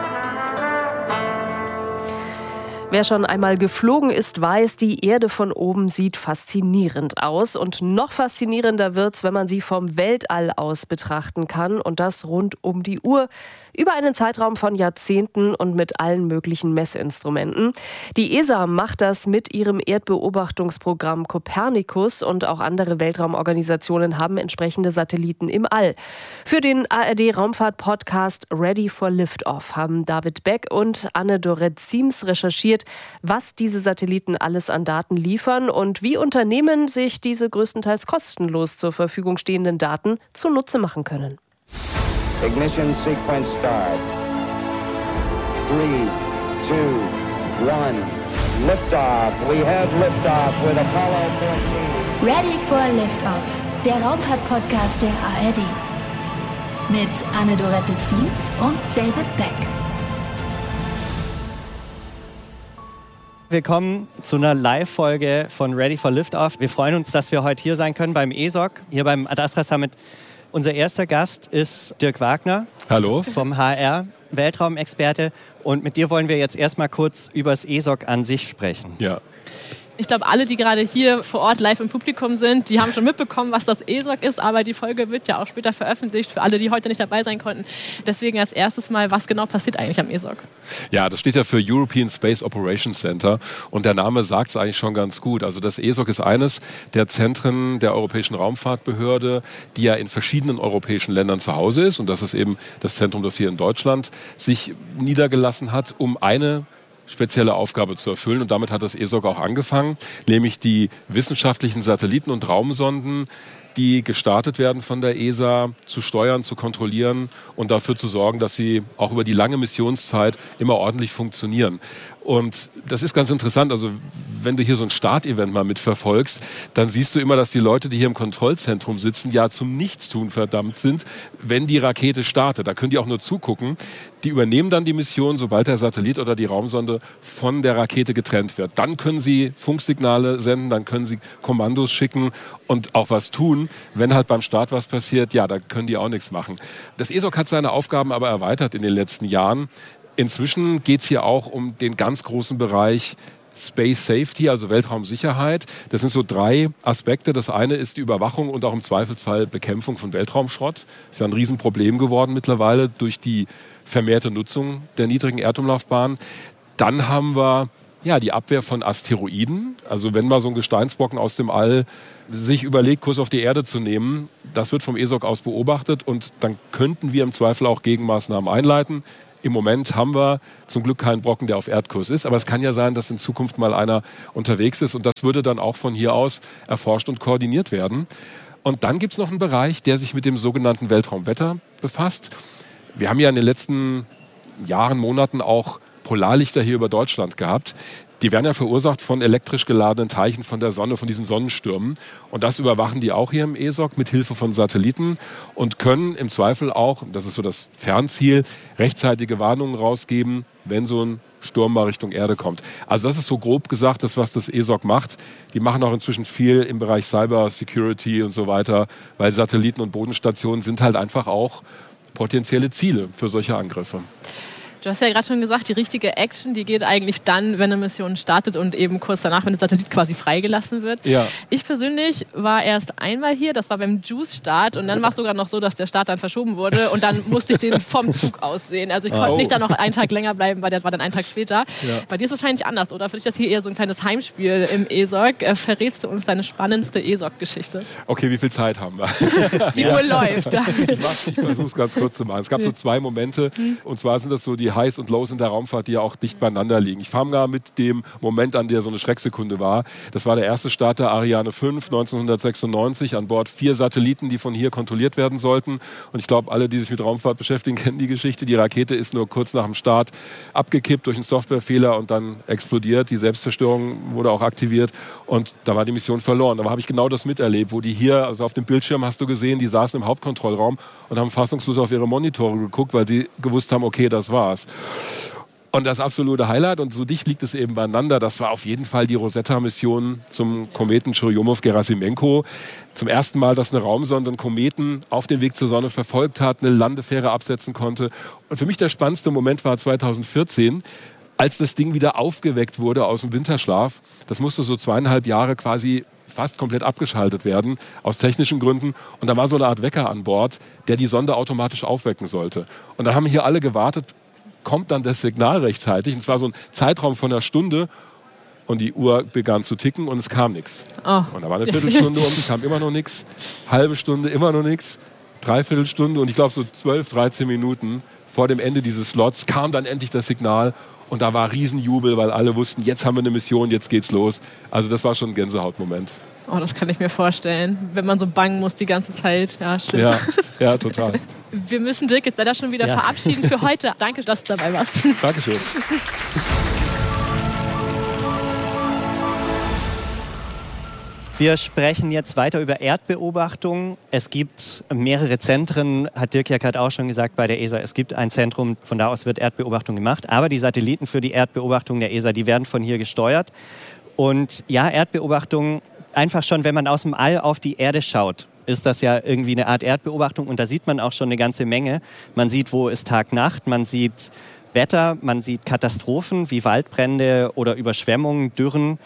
Wer schon einmal geflogen ist, weiß, die Erde von oben sieht faszinierend aus. Und noch faszinierender wird's, wenn man sie vom Weltall aus betrachten kann. Und das rund um die Uhr. Über einen Zeitraum von Jahrzehnten und mit allen möglichen Messinstrumenten. Die E S A macht das mit ihrem Erdbeobachtungsprogramm Copernicus und auch andere Weltraumorganisationen haben entsprechende Satelliten im All. Für den A R D-Raumfahrt-Podcast Ready for Liftoff haben David Beck und Anne-Dorette Ziems recherchiert, was diese Satelliten alles an Daten liefern und wie Unternehmen sich diese größtenteils kostenlos zur Verfügung stehenden Daten zunutze machen können. Ignition sequence start. Three, two, one. Liftoff. We have liftoff with Apollo fourteen. Ready for Liftoff. Der Raumfahrt-Podcast der A R D. Mit Anne-Dorette Ziems und David Beck. Willkommen zu einer Live-Folge von Ready for Liftoff. Wir freuen uns, dass wir heute hier sein können beim E S O C, hier beim Ad Astra Summit. Unser erster Gast ist Dirk Wagner. Hallo. Vom H R, Weltraumexperte. Und mit dir wollen wir jetzt erstmal kurz über das E S O C an sich sprechen. Ja. Ich glaube, alle, die gerade hier vor Ort live im Publikum sind, die haben schon mitbekommen, was das E S O C ist, aber die Folge wird ja auch später veröffentlicht für alle, die heute nicht dabei sein konnten. Deswegen als erstes mal, was genau passiert eigentlich am E S O C? Ja, das steht ja für European Space Operations Center und der Name sagt es eigentlich schon ganz gut. Also das E S O C ist eines der Zentren der Europäischen Raumfahrtbehörde, die ja in verschiedenen europäischen Ländern zu Hause ist und das ist eben das Zentrum, das hier in Deutschland sich niedergelassen hat, um eine spezielle Aufgabe zu erfüllen. Und damit hat das E S O C auch angefangen, nämlich die wissenschaftlichen Satelliten und Raumsonden, die gestartet werden von der E S A, zu steuern, zu kontrollieren und dafür zu sorgen, dass sie auch über die lange Missionszeit immer ordentlich funktionieren. Und das ist ganz interessant, also wenn du hier so ein Startevent mal mitverfolgst, dann siehst du immer, dass die Leute, die hier im Kontrollzentrum sitzen, ja zum Nichtstun verdammt sind, wenn die Rakete startet. Da können die auch nur zugucken. Die übernehmen dann die Mission, sobald der Satellit oder die Raumsonde von der Rakete getrennt wird. Dann können sie Funksignale senden, dann können sie Kommandos schicken und auch was tun. Wenn halt beim Start was passiert, ja, da können die auch nichts machen. Das E S O C hat seine Aufgaben aber erweitert in den letzten Jahren. Inzwischen geht es hier auch um den ganz großen Bereich Space Safety, also Weltraumsicherheit. Das sind so drei Aspekte. Das eine ist die Überwachung und auch im Zweifelsfall Bekämpfung von Weltraumschrott. Das ist ja ein Riesenproblem geworden mittlerweile durch die vermehrte Nutzung der niedrigen Erdumlaufbahn. Dann haben wir ja die Abwehr von Asteroiden. Also wenn mal so ein Gesteinsbrocken aus dem All sich überlegt, Kurs auf die Erde zu nehmen, das wird vom E S O C aus beobachtet und dann könnten wir im Zweifel auch Gegenmaßnahmen einleiten. Im Moment haben wir zum Glück keinen Brocken, der auf Erdkurs ist. Aber es kann ja sein, dass in Zukunft mal einer unterwegs ist. Und das würde dann auch von hier aus erforscht und koordiniert werden. Und dann gibt es noch einen Bereich, der sich mit dem sogenannten Weltraumwetter befasst. Wir haben ja in den letzten Jahren, Monaten auch Polarlichter hier über Deutschland gehabt. Die werden ja verursacht von elektrisch geladenen Teilchen von der Sonne, von diesen Sonnenstürmen. Und das überwachen die auch hier im E S O C mit Hilfe von Satelliten und können im Zweifel auch, das ist so das Fernziel, rechtzeitige Warnungen rausgeben, wenn so ein Sturm mal Richtung Erde kommt. Also das ist so grob gesagt das, was das E S O C macht. Die machen auch inzwischen viel im Bereich Cyber Security und so weiter, weil Satelliten und Bodenstationen sind halt einfach auch potenzielle Ziele für solche Angriffe. Du hast ja gerade schon gesagt, die richtige Action, die geht eigentlich dann, wenn eine Mission startet und eben kurz danach, wenn der Satellit quasi freigelassen wird. Ja. Ich persönlich war erst einmal hier, das war beim JUICE-Start und dann war es sogar noch so, dass der Start dann verschoben wurde und dann musste ich den vom Zug aus sehen. Also ich konnte oh. nicht dann noch einen Tag länger bleiben, weil der war dann einen Tag später. Ja. Bei dir ist es wahrscheinlich anders, oder? Für dich ist das hier eher so ein kleines Heimspiel im E S O C. Äh, verrätst du uns deine spannendste E S O C-Geschichte? Okay, wie viel Zeit haben wir? Die Uhr läuft. Ich, ich versuche es ganz kurz zu machen. Es gab so zwei Momente und zwar sind das so die Highs und Lows in der Raumfahrt, die ja auch dicht beieinander liegen. Ich fange mal mit dem Moment an, der so eine Schrecksekunde war. Das war der erste Start der Ariane fünf neunzehnhundertsechsundneunzig, an Bord vier Satelliten, die von hier kontrolliert werden sollten. Und ich glaube, alle, die sich mit Raumfahrt beschäftigen, kennen die Geschichte. Die Rakete ist nur kurz nach dem Start abgekippt durch einen Softwarefehler und dann explodiert. Die Selbstzerstörung wurde auch aktiviert und da war die Mission verloren. Aber habe ich genau das miterlebt, wo die hier, also auf dem Bildschirm hast du gesehen, die saßen im Hauptkontrollraum und haben fassungslos auf ihre Monitore geguckt, weil sie gewusst haben, okay, das war's. Und das absolute Highlight, und so dicht liegt es eben beieinander, das war auf jeden Fall die Rosetta-Mission zum Kometen Churyumov-Gerasimenko. Zum ersten Mal, dass eine Raumsonde einen Kometen auf dem Weg zur Sonne verfolgt hat, eine Landefähre absetzen konnte. Und für mich der spannendste Moment war zweitausendvierzehn, als das Ding wieder aufgeweckt wurde aus dem Winterschlaf. Das musste so zweieinhalb Jahre quasi fast komplett abgeschaltet werden, aus technischen Gründen. Und da war so eine Art Wecker an Bord, der die Sonde automatisch aufwecken sollte. Und dann haben hier alle gewartet, kommt dann das Signal rechtzeitig. Und es war so ein Zeitraum von einer Stunde und die Uhr begann zu ticken und es kam nichts. Oh. Und da war eine Viertelstunde um, es kam immer noch nichts. Halbe Stunde, immer noch nichts. Dreiviertelstunde und ich glaube so zwölf, dreizehn Minuten vor dem Ende dieses Slots kam dann endlich das Signal und da war Riesenjubel, weil alle wussten, jetzt haben wir eine Mission, jetzt geht's los. Also das war schon ein Gänsehautmoment. Oh, das kann ich mir vorstellen, wenn man so bangen muss die ganze Zeit. Ja, stimmt. Ja, ja, total. Wir müssen Dirk jetzt leider schon wieder ja. verabschieden für heute. Danke, dass du dabei warst. Dankeschön. Wir sprechen jetzt weiter über Erdbeobachtung. Es gibt mehrere Zentren, hat Dirk ja gerade auch schon gesagt, bei der E S A. Es gibt ein Zentrum, von da aus wird Erdbeobachtung gemacht. Aber die Satelliten für die Erdbeobachtung der E S A, die werden von hier gesteuert. Und ja, Erdbeobachtung, einfach schon, wenn man aus dem All auf die Erde schaut, ist das ja irgendwie eine Art Erdbeobachtung. Und da sieht man auch schon eine ganze Menge. Man sieht, wo ist Tag-Nacht, man sieht Wetter, man sieht Katastrophen wie Waldbrände oder Überschwemmungen, Dürren.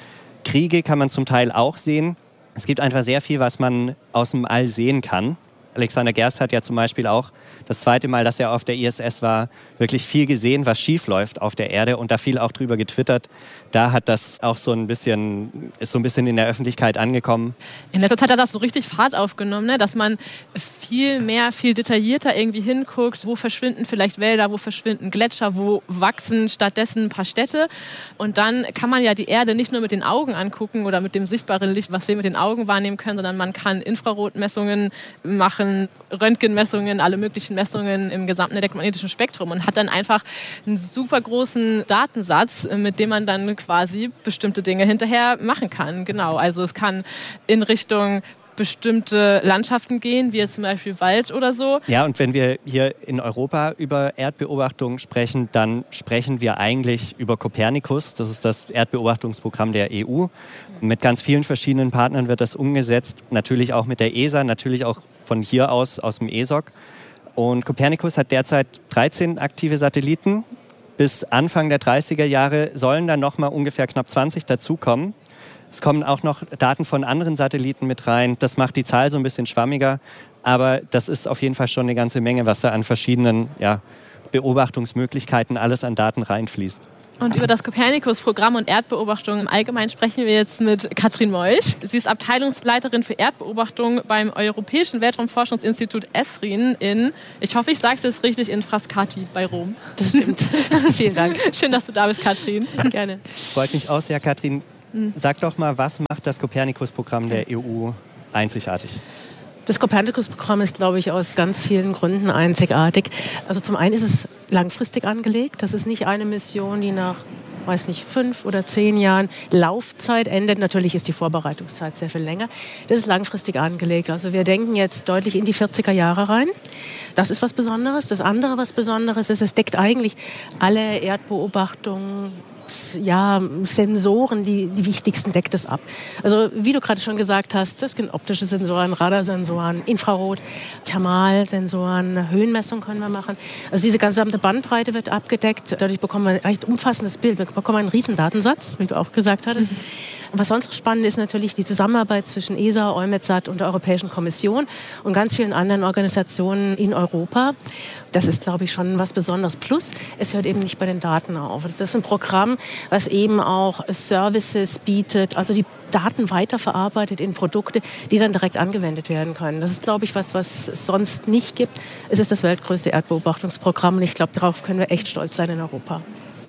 Kriege kann man zum Teil auch sehen. Es gibt einfach sehr viel, was man aus dem All sehen kann. Alexander Gerst hat ja zum Beispiel auch das zweite Mal, dass er auf der I S S war, wirklich viel gesehen, was schief läuft auf der Erde und da viel auch drüber getwittert. Da hat das auch so ein bisschen, ist so ein bisschen in der Öffentlichkeit angekommen. In letzter Zeit hat das so richtig Fahrt aufgenommen, ne? Dass man viel mehr, viel detaillierter irgendwie hinguckt, wo verschwinden vielleicht Wälder, wo verschwinden Gletscher, wo wachsen stattdessen ein paar Städte. Und dann kann man ja die Erde nicht nur mit den Augen angucken oder mit dem sichtbaren Licht, was wir mit den Augen wahrnehmen können, sondern man kann Infrarotmessungen machen, Röntgenmessungen, alle möglichen Messungen im gesamten elektromagnetischen Spektrum und hat dann einfach einen super großen Datensatz, mit dem man dann quasi bestimmte Dinge hinterher machen kann. Genau, also es kann in Richtung bestimmte Landschaften gehen, wie jetzt zum Beispiel Wald oder so. Ja, und wenn wir hier in Europa über Erdbeobachtung sprechen, dann sprechen wir eigentlich über Copernicus. Das ist das Erdbeobachtungsprogramm der E U. Mit ganz vielen verschiedenen Partnern wird das umgesetzt. Natürlich auch mit der E S A, natürlich auch von hier aus, aus dem E S O C. Und Copernicus hat derzeit dreizehn aktive Satelliten. Bis Anfang der dreißiger Jahre sollen dann noch mal ungefähr knapp zwanzig dazukommen. Es kommen auch noch Daten von anderen Satelliten mit rein. Das macht die Zahl so ein bisschen schwammiger. Aber das ist auf jeden Fall schon eine ganze Menge, was da an verschiedenen ja, Beobachtungsmöglichkeiten alles an Daten reinfließt. Und über das Copernicus-Programm und Erdbeobachtung im Allgemeinen sprechen wir jetzt mit Katrin Molch. Sie ist Abteilungsleiterin für Erdbeobachtung beim Europäischen Weltraumforschungsinstitut ESRIN in, ich hoffe, ich sage es jetzt richtig, in Frascati bei Rom. Das stimmt. Vielen Dank. Schön, dass du da bist, Katrin. Gerne. Freut mich auch sehr, Katrin. Sag doch mal, was macht das Copernicus-Programm der E U einzigartig? Das Copernicus-Programm ist, glaube ich, aus ganz vielen Gründen einzigartig. Also zum einen ist es langfristig angelegt. Das ist nicht eine Mission, die nach, weiß nicht, fünf oder zehn Jahren Laufzeit endet. Natürlich ist die Vorbereitungszeit sehr viel länger. Das ist langfristig angelegt. Also wir denken jetzt deutlich in die vierziger Jahre rein. Das ist was Besonderes. Das andere, was Besonderes ist, es deckt eigentlich alle Erdbeobachtungen, ja, Sensoren, die, die wichtigsten deckt es ab. Also wie du gerade schon gesagt hast, das sind optische Sensoren, Radarsensoren, Infrarot, Thermalsensoren, Höhenmessung können wir machen. Also diese gesamte Bandbreite wird abgedeckt. Dadurch bekommen wir ein recht umfassendes Bild. Wir bekommen einen riesen Datensatz, wie du auch gesagt hattest. Mhm. Was sonst spannend ist natürlich die Zusammenarbeit zwischen E S A, EUMETSAT und der Europäischen Kommission und ganz vielen anderen Organisationen in Europa. Das ist, glaube ich, schon was Besonderes. Plus, es hört eben nicht bei den Daten auf. Das ist ein Programm, was eben auch Services bietet, also die Daten weiterverarbeitet in Produkte, die dann direkt angewendet werden können. Das ist, glaube ich, was, was es sonst nicht gibt. Es ist das weltgrößte Erdbeobachtungsprogramm und ich glaube, darauf können wir echt stolz sein in Europa.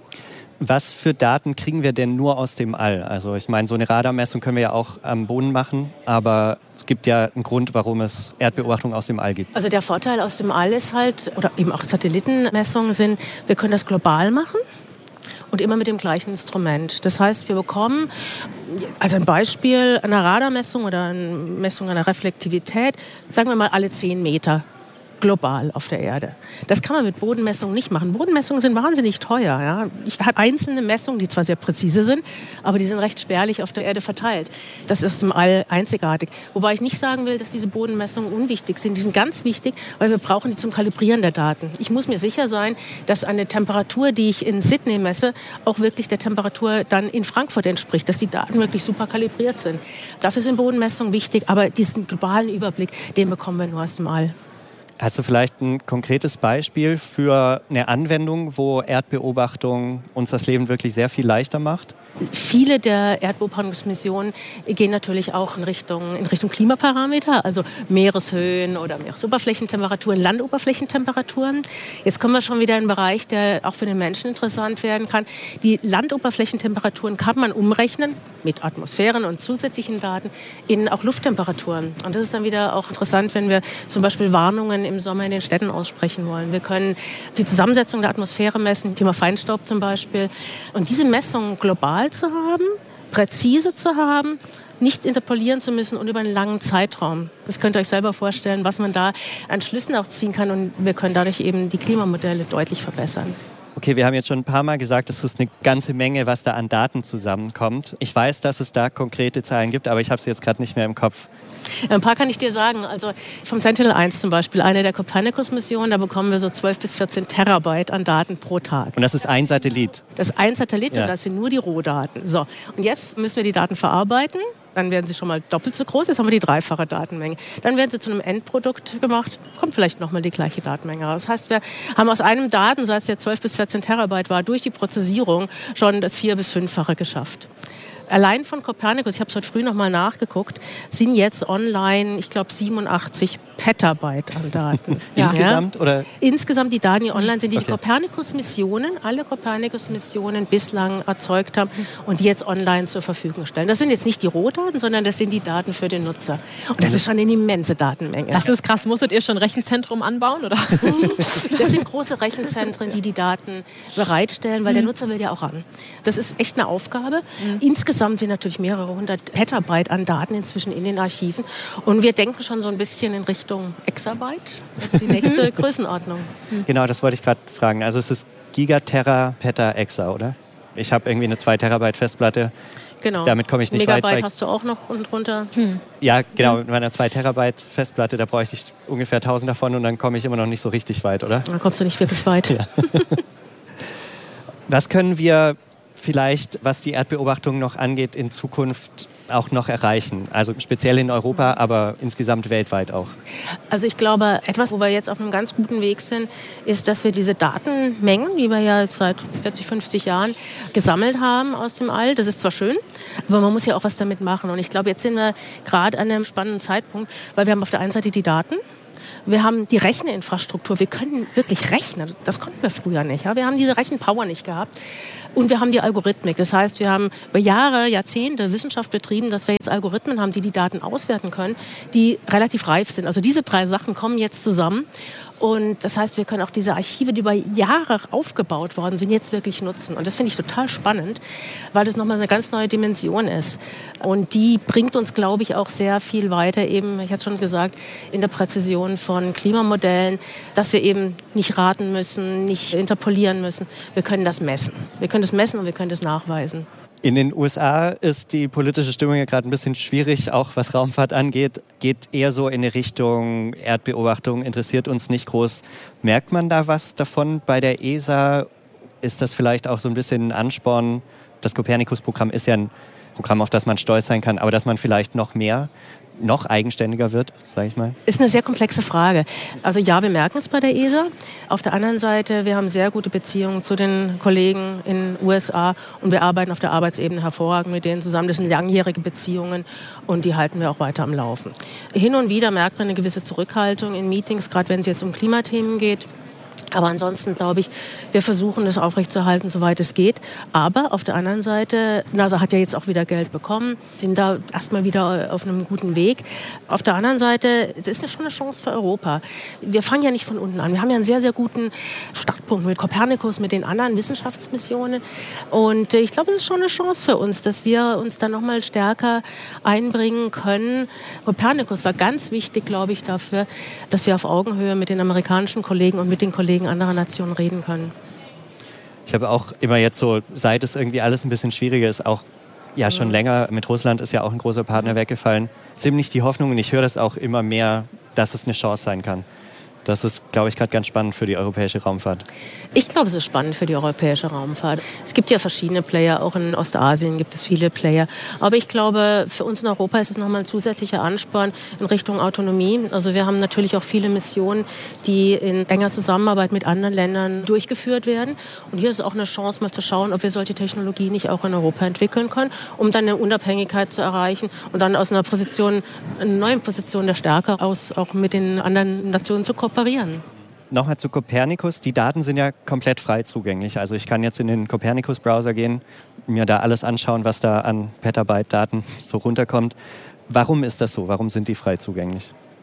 Was für Daten kriegen wir denn nur aus dem All? Also ich meine, so eine Radarmessung können wir ja auch am Boden machen, aber es gibt ja einen Grund, warum es Erdbeobachtung aus dem All gibt. Also der Vorteil aus dem All ist halt, oder eben auch Satellitenmessungen sind, wir können das global machen und immer mit dem gleichen Instrument. Das heißt, wir bekommen, also ein Beispiel einer Radarmessung oder eine Messung einer Reflektivität, sagen wir mal alle zehn Meter. Global auf der Erde. Das kann man mit Bodenmessungen nicht machen. Bodenmessungen sind wahnsinnig teuer. Ja? Ich habe einzelne Messungen, die zwar sehr präzise sind, aber die sind recht spärlich auf der Erde verteilt. Das ist im All einzigartig. Wobei ich nicht sagen will, dass diese Bodenmessungen unwichtig sind. Die sind ganz wichtig, weil wir brauchen die zum Kalibrieren der Daten. Ich muss mir sicher sein, dass eine Temperatur, die ich in Sydney messe, auch wirklich der Temperatur dann in Frankfurt entspricht, dass die Daten wirklich super kalibriert sind. Dafür sind Bodenmessungen wichtig, aber diesen globalen Überblick, den bekommen wir nur aus dem All. Hast du vielleicht ein konkretes Beispiel für eine Anwendung, wo Erdbeobachtung uns das Leben wirklich sehr viel leichter macht? Viele der Erdbeobachtungsmissionen gehen natürlich auch in Richtung, in Richtung Klimaparameter, also Meereshöhen oder Meeresoberflächentemperaturen, Landoberflächentemperaturen. Jetzt kommen wir schon wieder in einen Bereich, der auch für den Menschen interessant werden kann. Die Landoberflächentemperaturen kann man umrechnen mit Atmosphären und zusätzlichen Daten in auch Lufttemperaturen. Und das ist dann wieder auch interessant, wenn wir zum Beispiel Warnungen im Sommer in den Städten aussprechen wollen. Wir können die Zusammensetzung der Atmosphäre messen, Thema Feinstaub zum Beispiel. Und diese Messungen global zu haben, präzise zu haben, nicht interpolieren zu müssen und über einen langen Zeitraum. Das könnt ihr euch selber vorstellen, was man da an Schlüssen auch ziehen kann und wir können dadurch eben die Klimamodelle deutlich verbessern. Okay, wir haben jetzt schon ein paar Mal gesagt, es ist eine ganze Menge, was da an Daten zusammenkommt. Ich weiß, dass es da konkrete Zahlen gibt, aber ich habe sie jetzt gerade nicht mehr im Kopf. Ein paar kann ich dir sagen. Also vom Sentinel eins zum Beispiel, eine der Copernicus-Missionen, da bekommen wir so zwölf bis vierzehn Terabyte an Daten pro Tag. Und das ist ein Satellit? Das ist ein Satellit ja. und das sind nur die Rohdaten. So, und jetzt müssen wir die Daten verarbeiten. Dann werden sie schon mal doppelt so groß. Jetzt haben wir die dreifache Datenmenge. Dann werden sie zu einem Endprodukt gemacht. Kommt vielleicht nochmal die gleiche Datenmenge raus. Das heißt, wir haben aus einem Datensatz, der zwölf bis vierzehn Terabyte war, durch die Prozessierung schon das vier- bis fünffache geschafft. Allein von Copernicus, ich habe es heute früh noch mal nachgeguckt, sind jetzt online, ich glaube, siebenundachtzig Petabyte an Daten. Insgesamt? Ja. Oder? Insgesamt, die Daten, die online sind, die okay. die Copernicus-Missionen, alle Copernicus-Missionen bislang erzeugt haben und die jetzt online zur Verfügung stellen. Das sind jetzt nicht die Rohdaten, sondern das sind die Daten für den Nutzer. Und das ist schon eine immense Datenmenge. Das ist krass. Musstet ihr schon ein Rechenzentrum anbauen? Oder? Das sind große Rechenzentren, die die Daten bereitstellen, weil der Nutzer will ja auch ran. Das ist echt eine Aufgabe. Mhm. Insgesamt sind natürlich mehrere hundert Petabyte an Daten inzwischen in den Archiven. Und wir denken schon so ein bisschen in Richtung Exabyte, also die nächste Größenordnung. Genau, das wollte ich gerade fragen. Also es ist Gigatera, Peta, Exa, oder? Ich habe irgendwie eine zwei Terabyte Festplatte. Genau. Damit komme ich nicht Megabyte weit. Megabyte hast du auch noch unten drunter. Hm. Ja, genau. Mit meiner zwei Terabyte Festplatte, da bräuchte ich ungefähr tausend davon und dann komme ich immer noch nicht so richtig weit, oder? Dann kommst du nicht wirklich weit. Ja. Was können wir vielleicht, was die Erdbeobachtung noch angeht, in Zukunft auch noch erreichen? Also speziell in Europa, aber insgesamt weltweit auch. Also ich glaube, etwas, wo wir jetzt auf einem ganz guten Weg sind, ist, dass wir diese Datenmengen, die wir ja seit vierzig, fünfzig Jahren gesammelt haben aus dem All, das ist zwar schön, aber man muss ja auch was damit machen. Und ich glaube, jetzt sind wir gerade an einem spannenden Zeitpunkt, weil wir haben auf der einen Seite die Daten, wir haben die Recheninfrastruktur, wir können wirklich rechnen, das konnten wir früher nicht. Ja? Wir haben diese Rechenpower nicht gehabt. Und wir haben die Algorithmik. Das heißt, wir haben über Jahre, Jahrzehnte Wissenschaft betrieben, dass wir jetzt Algorithmen haben, die die Daten auswerten können, die relativ reif sind. Also diese drei Sachen kommen jetzt zusammen. Und das heißt, wir können auch diese Archive, die über Jahre aufgebaut worden sind, jetzt wirklich nutzen. Und das finde ich total spannend, weil das nochmal eine ganz neue Dimension ist. Und die bringt uns, glaube ich, auch sehr viel weiter, eben, ich hatte schon gesagt, in der Präzision von Klimamodellen, dass wir eben nicht raten müssen, nicht interpolieren müssen. Wir können das messen. Wir können das messen und wir können das nachweisen. In den U S A ist die politische Stimmung ja gerade ein bisschen schwierig, auch was Raumfahrt angeht. Geht eher so in eine Richtung Erdbeobachtung, interessiert uns nicht groß. Merkt man da was davon bei der E S A? Ist das vielleicht auch so ein bisschen ein Ansporn? Das Copernicus-Programm ist ja ein Programm, auf das man stolz sein kann, aber dass man vielleicht noch mehr, noch eigenständiger wird, sage ich mal? Ist eine sehr komplexe Frage. Also ja, wir merken es bei der E S A. Auf der anderen Seite, wir haben sehr gute Beziehungen zu den Kollegen in den U S A und wir arbeiten auf der Arbeitsebene hervorragend mit denen zusammen. Das sind langjährige Beziehungen und die halten wir auch weiter am Laufen. Hin und wieder merkt man eine gewisse Zurückhaltung in Meetings, gerade wenn es jetzt um Klimathemen geht. Aber ansonsten glaube ich, wir versuchen das aufrechtzuerhalten, soweit es geht. Aber auf der anderen Seite, NASA hat ja jetzt auch wieder Geld bekommen, sind da erstmal wieder auf einem guten Weg. Auf der anderen Seite, es ist schon eine Chance für Europa. Wir fangen ja nicht von unten an. Wir haben ja einen sehr, sehr guten Startpunkt mit Copernicus, mit den anderen Wissenschaftsmissionen. Und ich glaube, es ist schon eine Chance für uns, dass wir uns da noch mal stärker einbringen können. Copernicus war ganz wichtig, glaube ich, dafür, dass wir auf Augenhöhe mit den amerikanischen Kollegen und mit den Kollegen anderer Nationen reden können. Ich habe auch immer jetzt so, seit es irgendwie alles ein bisschen schwieriger ist, auch ja schon mhm. länger, mit Russland ist ja auch ein großer Partner weggefallen, ziemlich die Hoffnung, und ich höre das auch immer mehr, dass es eine Chance sein kann. Das ist, glaube ich, gerade ganz spannend für die europäische Raumfahrt. Ich glaube, es ist spannend für die europäische Raumfahrt. Es gibt ja verschiedene Player, auch in Ostasien gibt es viele Player. Aber ich glaube, für uns in Europa ist es nochmal ein zusätzlicher Ansporn in Richtung Autonomie. Also wir haben natürlich auch viele Missionen, die in enger Zusammenarbeit mit anderen Ländern durchgeführt werden. Und hier ist auch eine Chance, mal zu schauen, ob wir solche Technologie nicht auch in Europa entwickeln können, um dann eine Unabhängigkeit zu erreichen und dann aus einer Position, einer neuen Position der Stärke aus auch mit den anderen Nationen zu kooperieren. Nochmal zu Copernicus. Die Daten sind ja komplett frei zugänglich. Also ich kann jetzt in den Copernicus-Browser gehen, mir da alles anschauen, was da an Petabyte-Daten so runterkommt. Warum ist das so? Warum sind die frei zugänglich?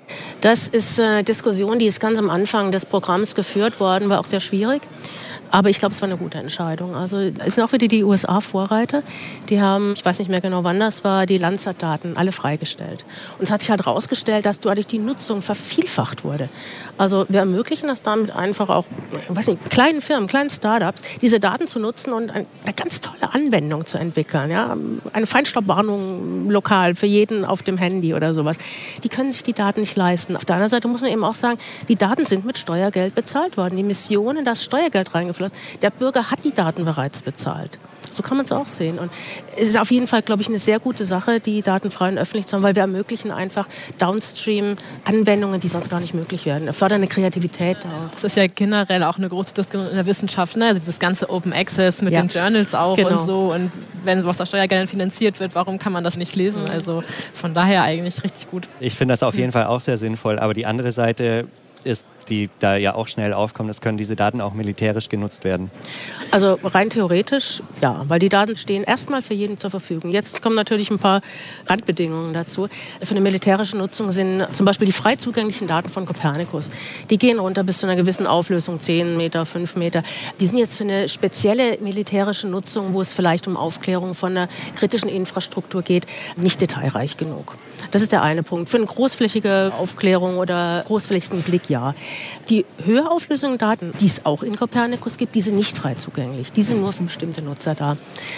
Das ist eine Diskussion, die ist ganz am Anfang des Programms geführt worden, war auch sehr schwierig. Aber ich glaube, es war eine gute Entscheidung. Also es sind auch wieder die U S A-Vorreiter. Die haben, ich weiß nicht mehr genau, wann das war, die Landsat-Daten alle freigestellt. Und es hat sich halt herausgestellt, dass dadurch die Nutzung vervielfacht wurde. Also wir ermöglichen das damit einfach auch, ich weiß nicht, kleinen Firmen, kleinen Startups, diese Daten zu nutzen und eine ganz tolle Anwendung zu entwickeln. Ja? Eine Feinstaubwarnung lokal für jeden auf dem Handy oder sowas. Die können sich die Daten nicht leisten. Auf der anderen Seite muss man eben auch sagen, die Daten sind mit Steuergeld bezahlt worden. Die Missionen, das Steuergeld reingeflossen. Der Bürger hat die Daten bereits bezahlt. So kann man es auch sehen. Und es ist auf jeden Fall, glaube ich, eine sehr gute Sache, die Daten frei und öffentlich zu haben, weil wir ermöglichen einfach Downstream-Anwendungen, die sonst gar nicht möglich werden. Wir fördern eine Kreativität. Das ist ja generell auch eine große Diskussion in der Wissenschaft, ne? Also dieses ganze Open Access mit ja. den Journals auch genau. und so. Und wenn was aus Steuergeldern finanziert wird, warum kann man das nicht lesen? Mhm. Also von daher eigentlich richtig gut. Ich finde das auf jeden Fall auch sehr sinnvoll. Aber die andere Seite ist, die da ja auch schnell aufkommt, es können diese Daten auch militärisch genutzt werden. Also rein theoretisch, ja, weil die Daten stehen erstmal für jeden zur Verfügung. Jetzt kommen natürlich ein paar Randbedingungen dazu. Für eine militärische Nutzung sind zum Beispiel die frei zugänglichen Daten von Copernicus. Die gehen runter bis zu einer gewissen Auflösung, zehn Meter, fünf Meter. Die sind jetzt für eine spezielle militärische Nutzung, wo es vielleicht um Aufklärung von einer kritischen Infrastruktur geht, nicht detailreich genug. Das ist der eine Punkt. Für eine großflächige Aufklärung oder großflächigen Blick, ja. Die höher auflösenden Daten, die es auch in Copernicus gibt, die sind nicht frei zugänglich. Die sind nur für bestimmte Nutzer da.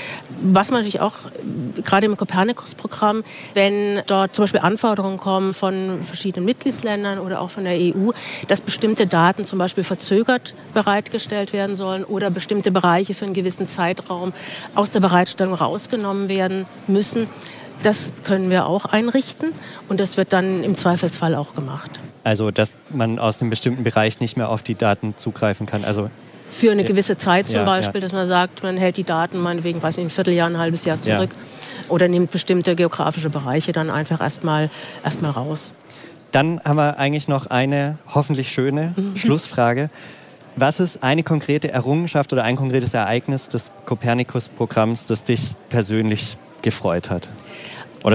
Was man natürlich auch, gerade im Copernicus-Programm, wenn dort zum Beispiel Anforderungen kommen von verschiedenen Mitgliedsländern oder auch von der E U, dass bestimmte Daten zum Beispiel verzögert bereitgestellt werden sollen oder bestimmte Bereiche für einen gewissen Zeitraum aus der Bereitstellung rausgenommen werden müssen, das können wir auch einrichten und das wird dann im Zweifelsfall auch gemacht. Also, dass man aus einem bestimmten Bereich nicht mehr auf die Daten zugreifen kann. Also für eine gewisse Zeit zum ja, Beispiel, ja. dass man sagt, man hält die Daten meinetwegen, weiß nicht, ein Vierteljahr, ein halbes Jahr zurück ja. oder nimmt bestimmte geografische Bereiche dann einfach erstmal erstmal raus. Dann haben wir eigentlich noch eine hoffentlich schöne mhm. Schlussfrage. Was ist eine konkrete Errungenschaft oder ein konkretes Ereignis des Copernicus-Programms, das dich persönlich gefreut hat?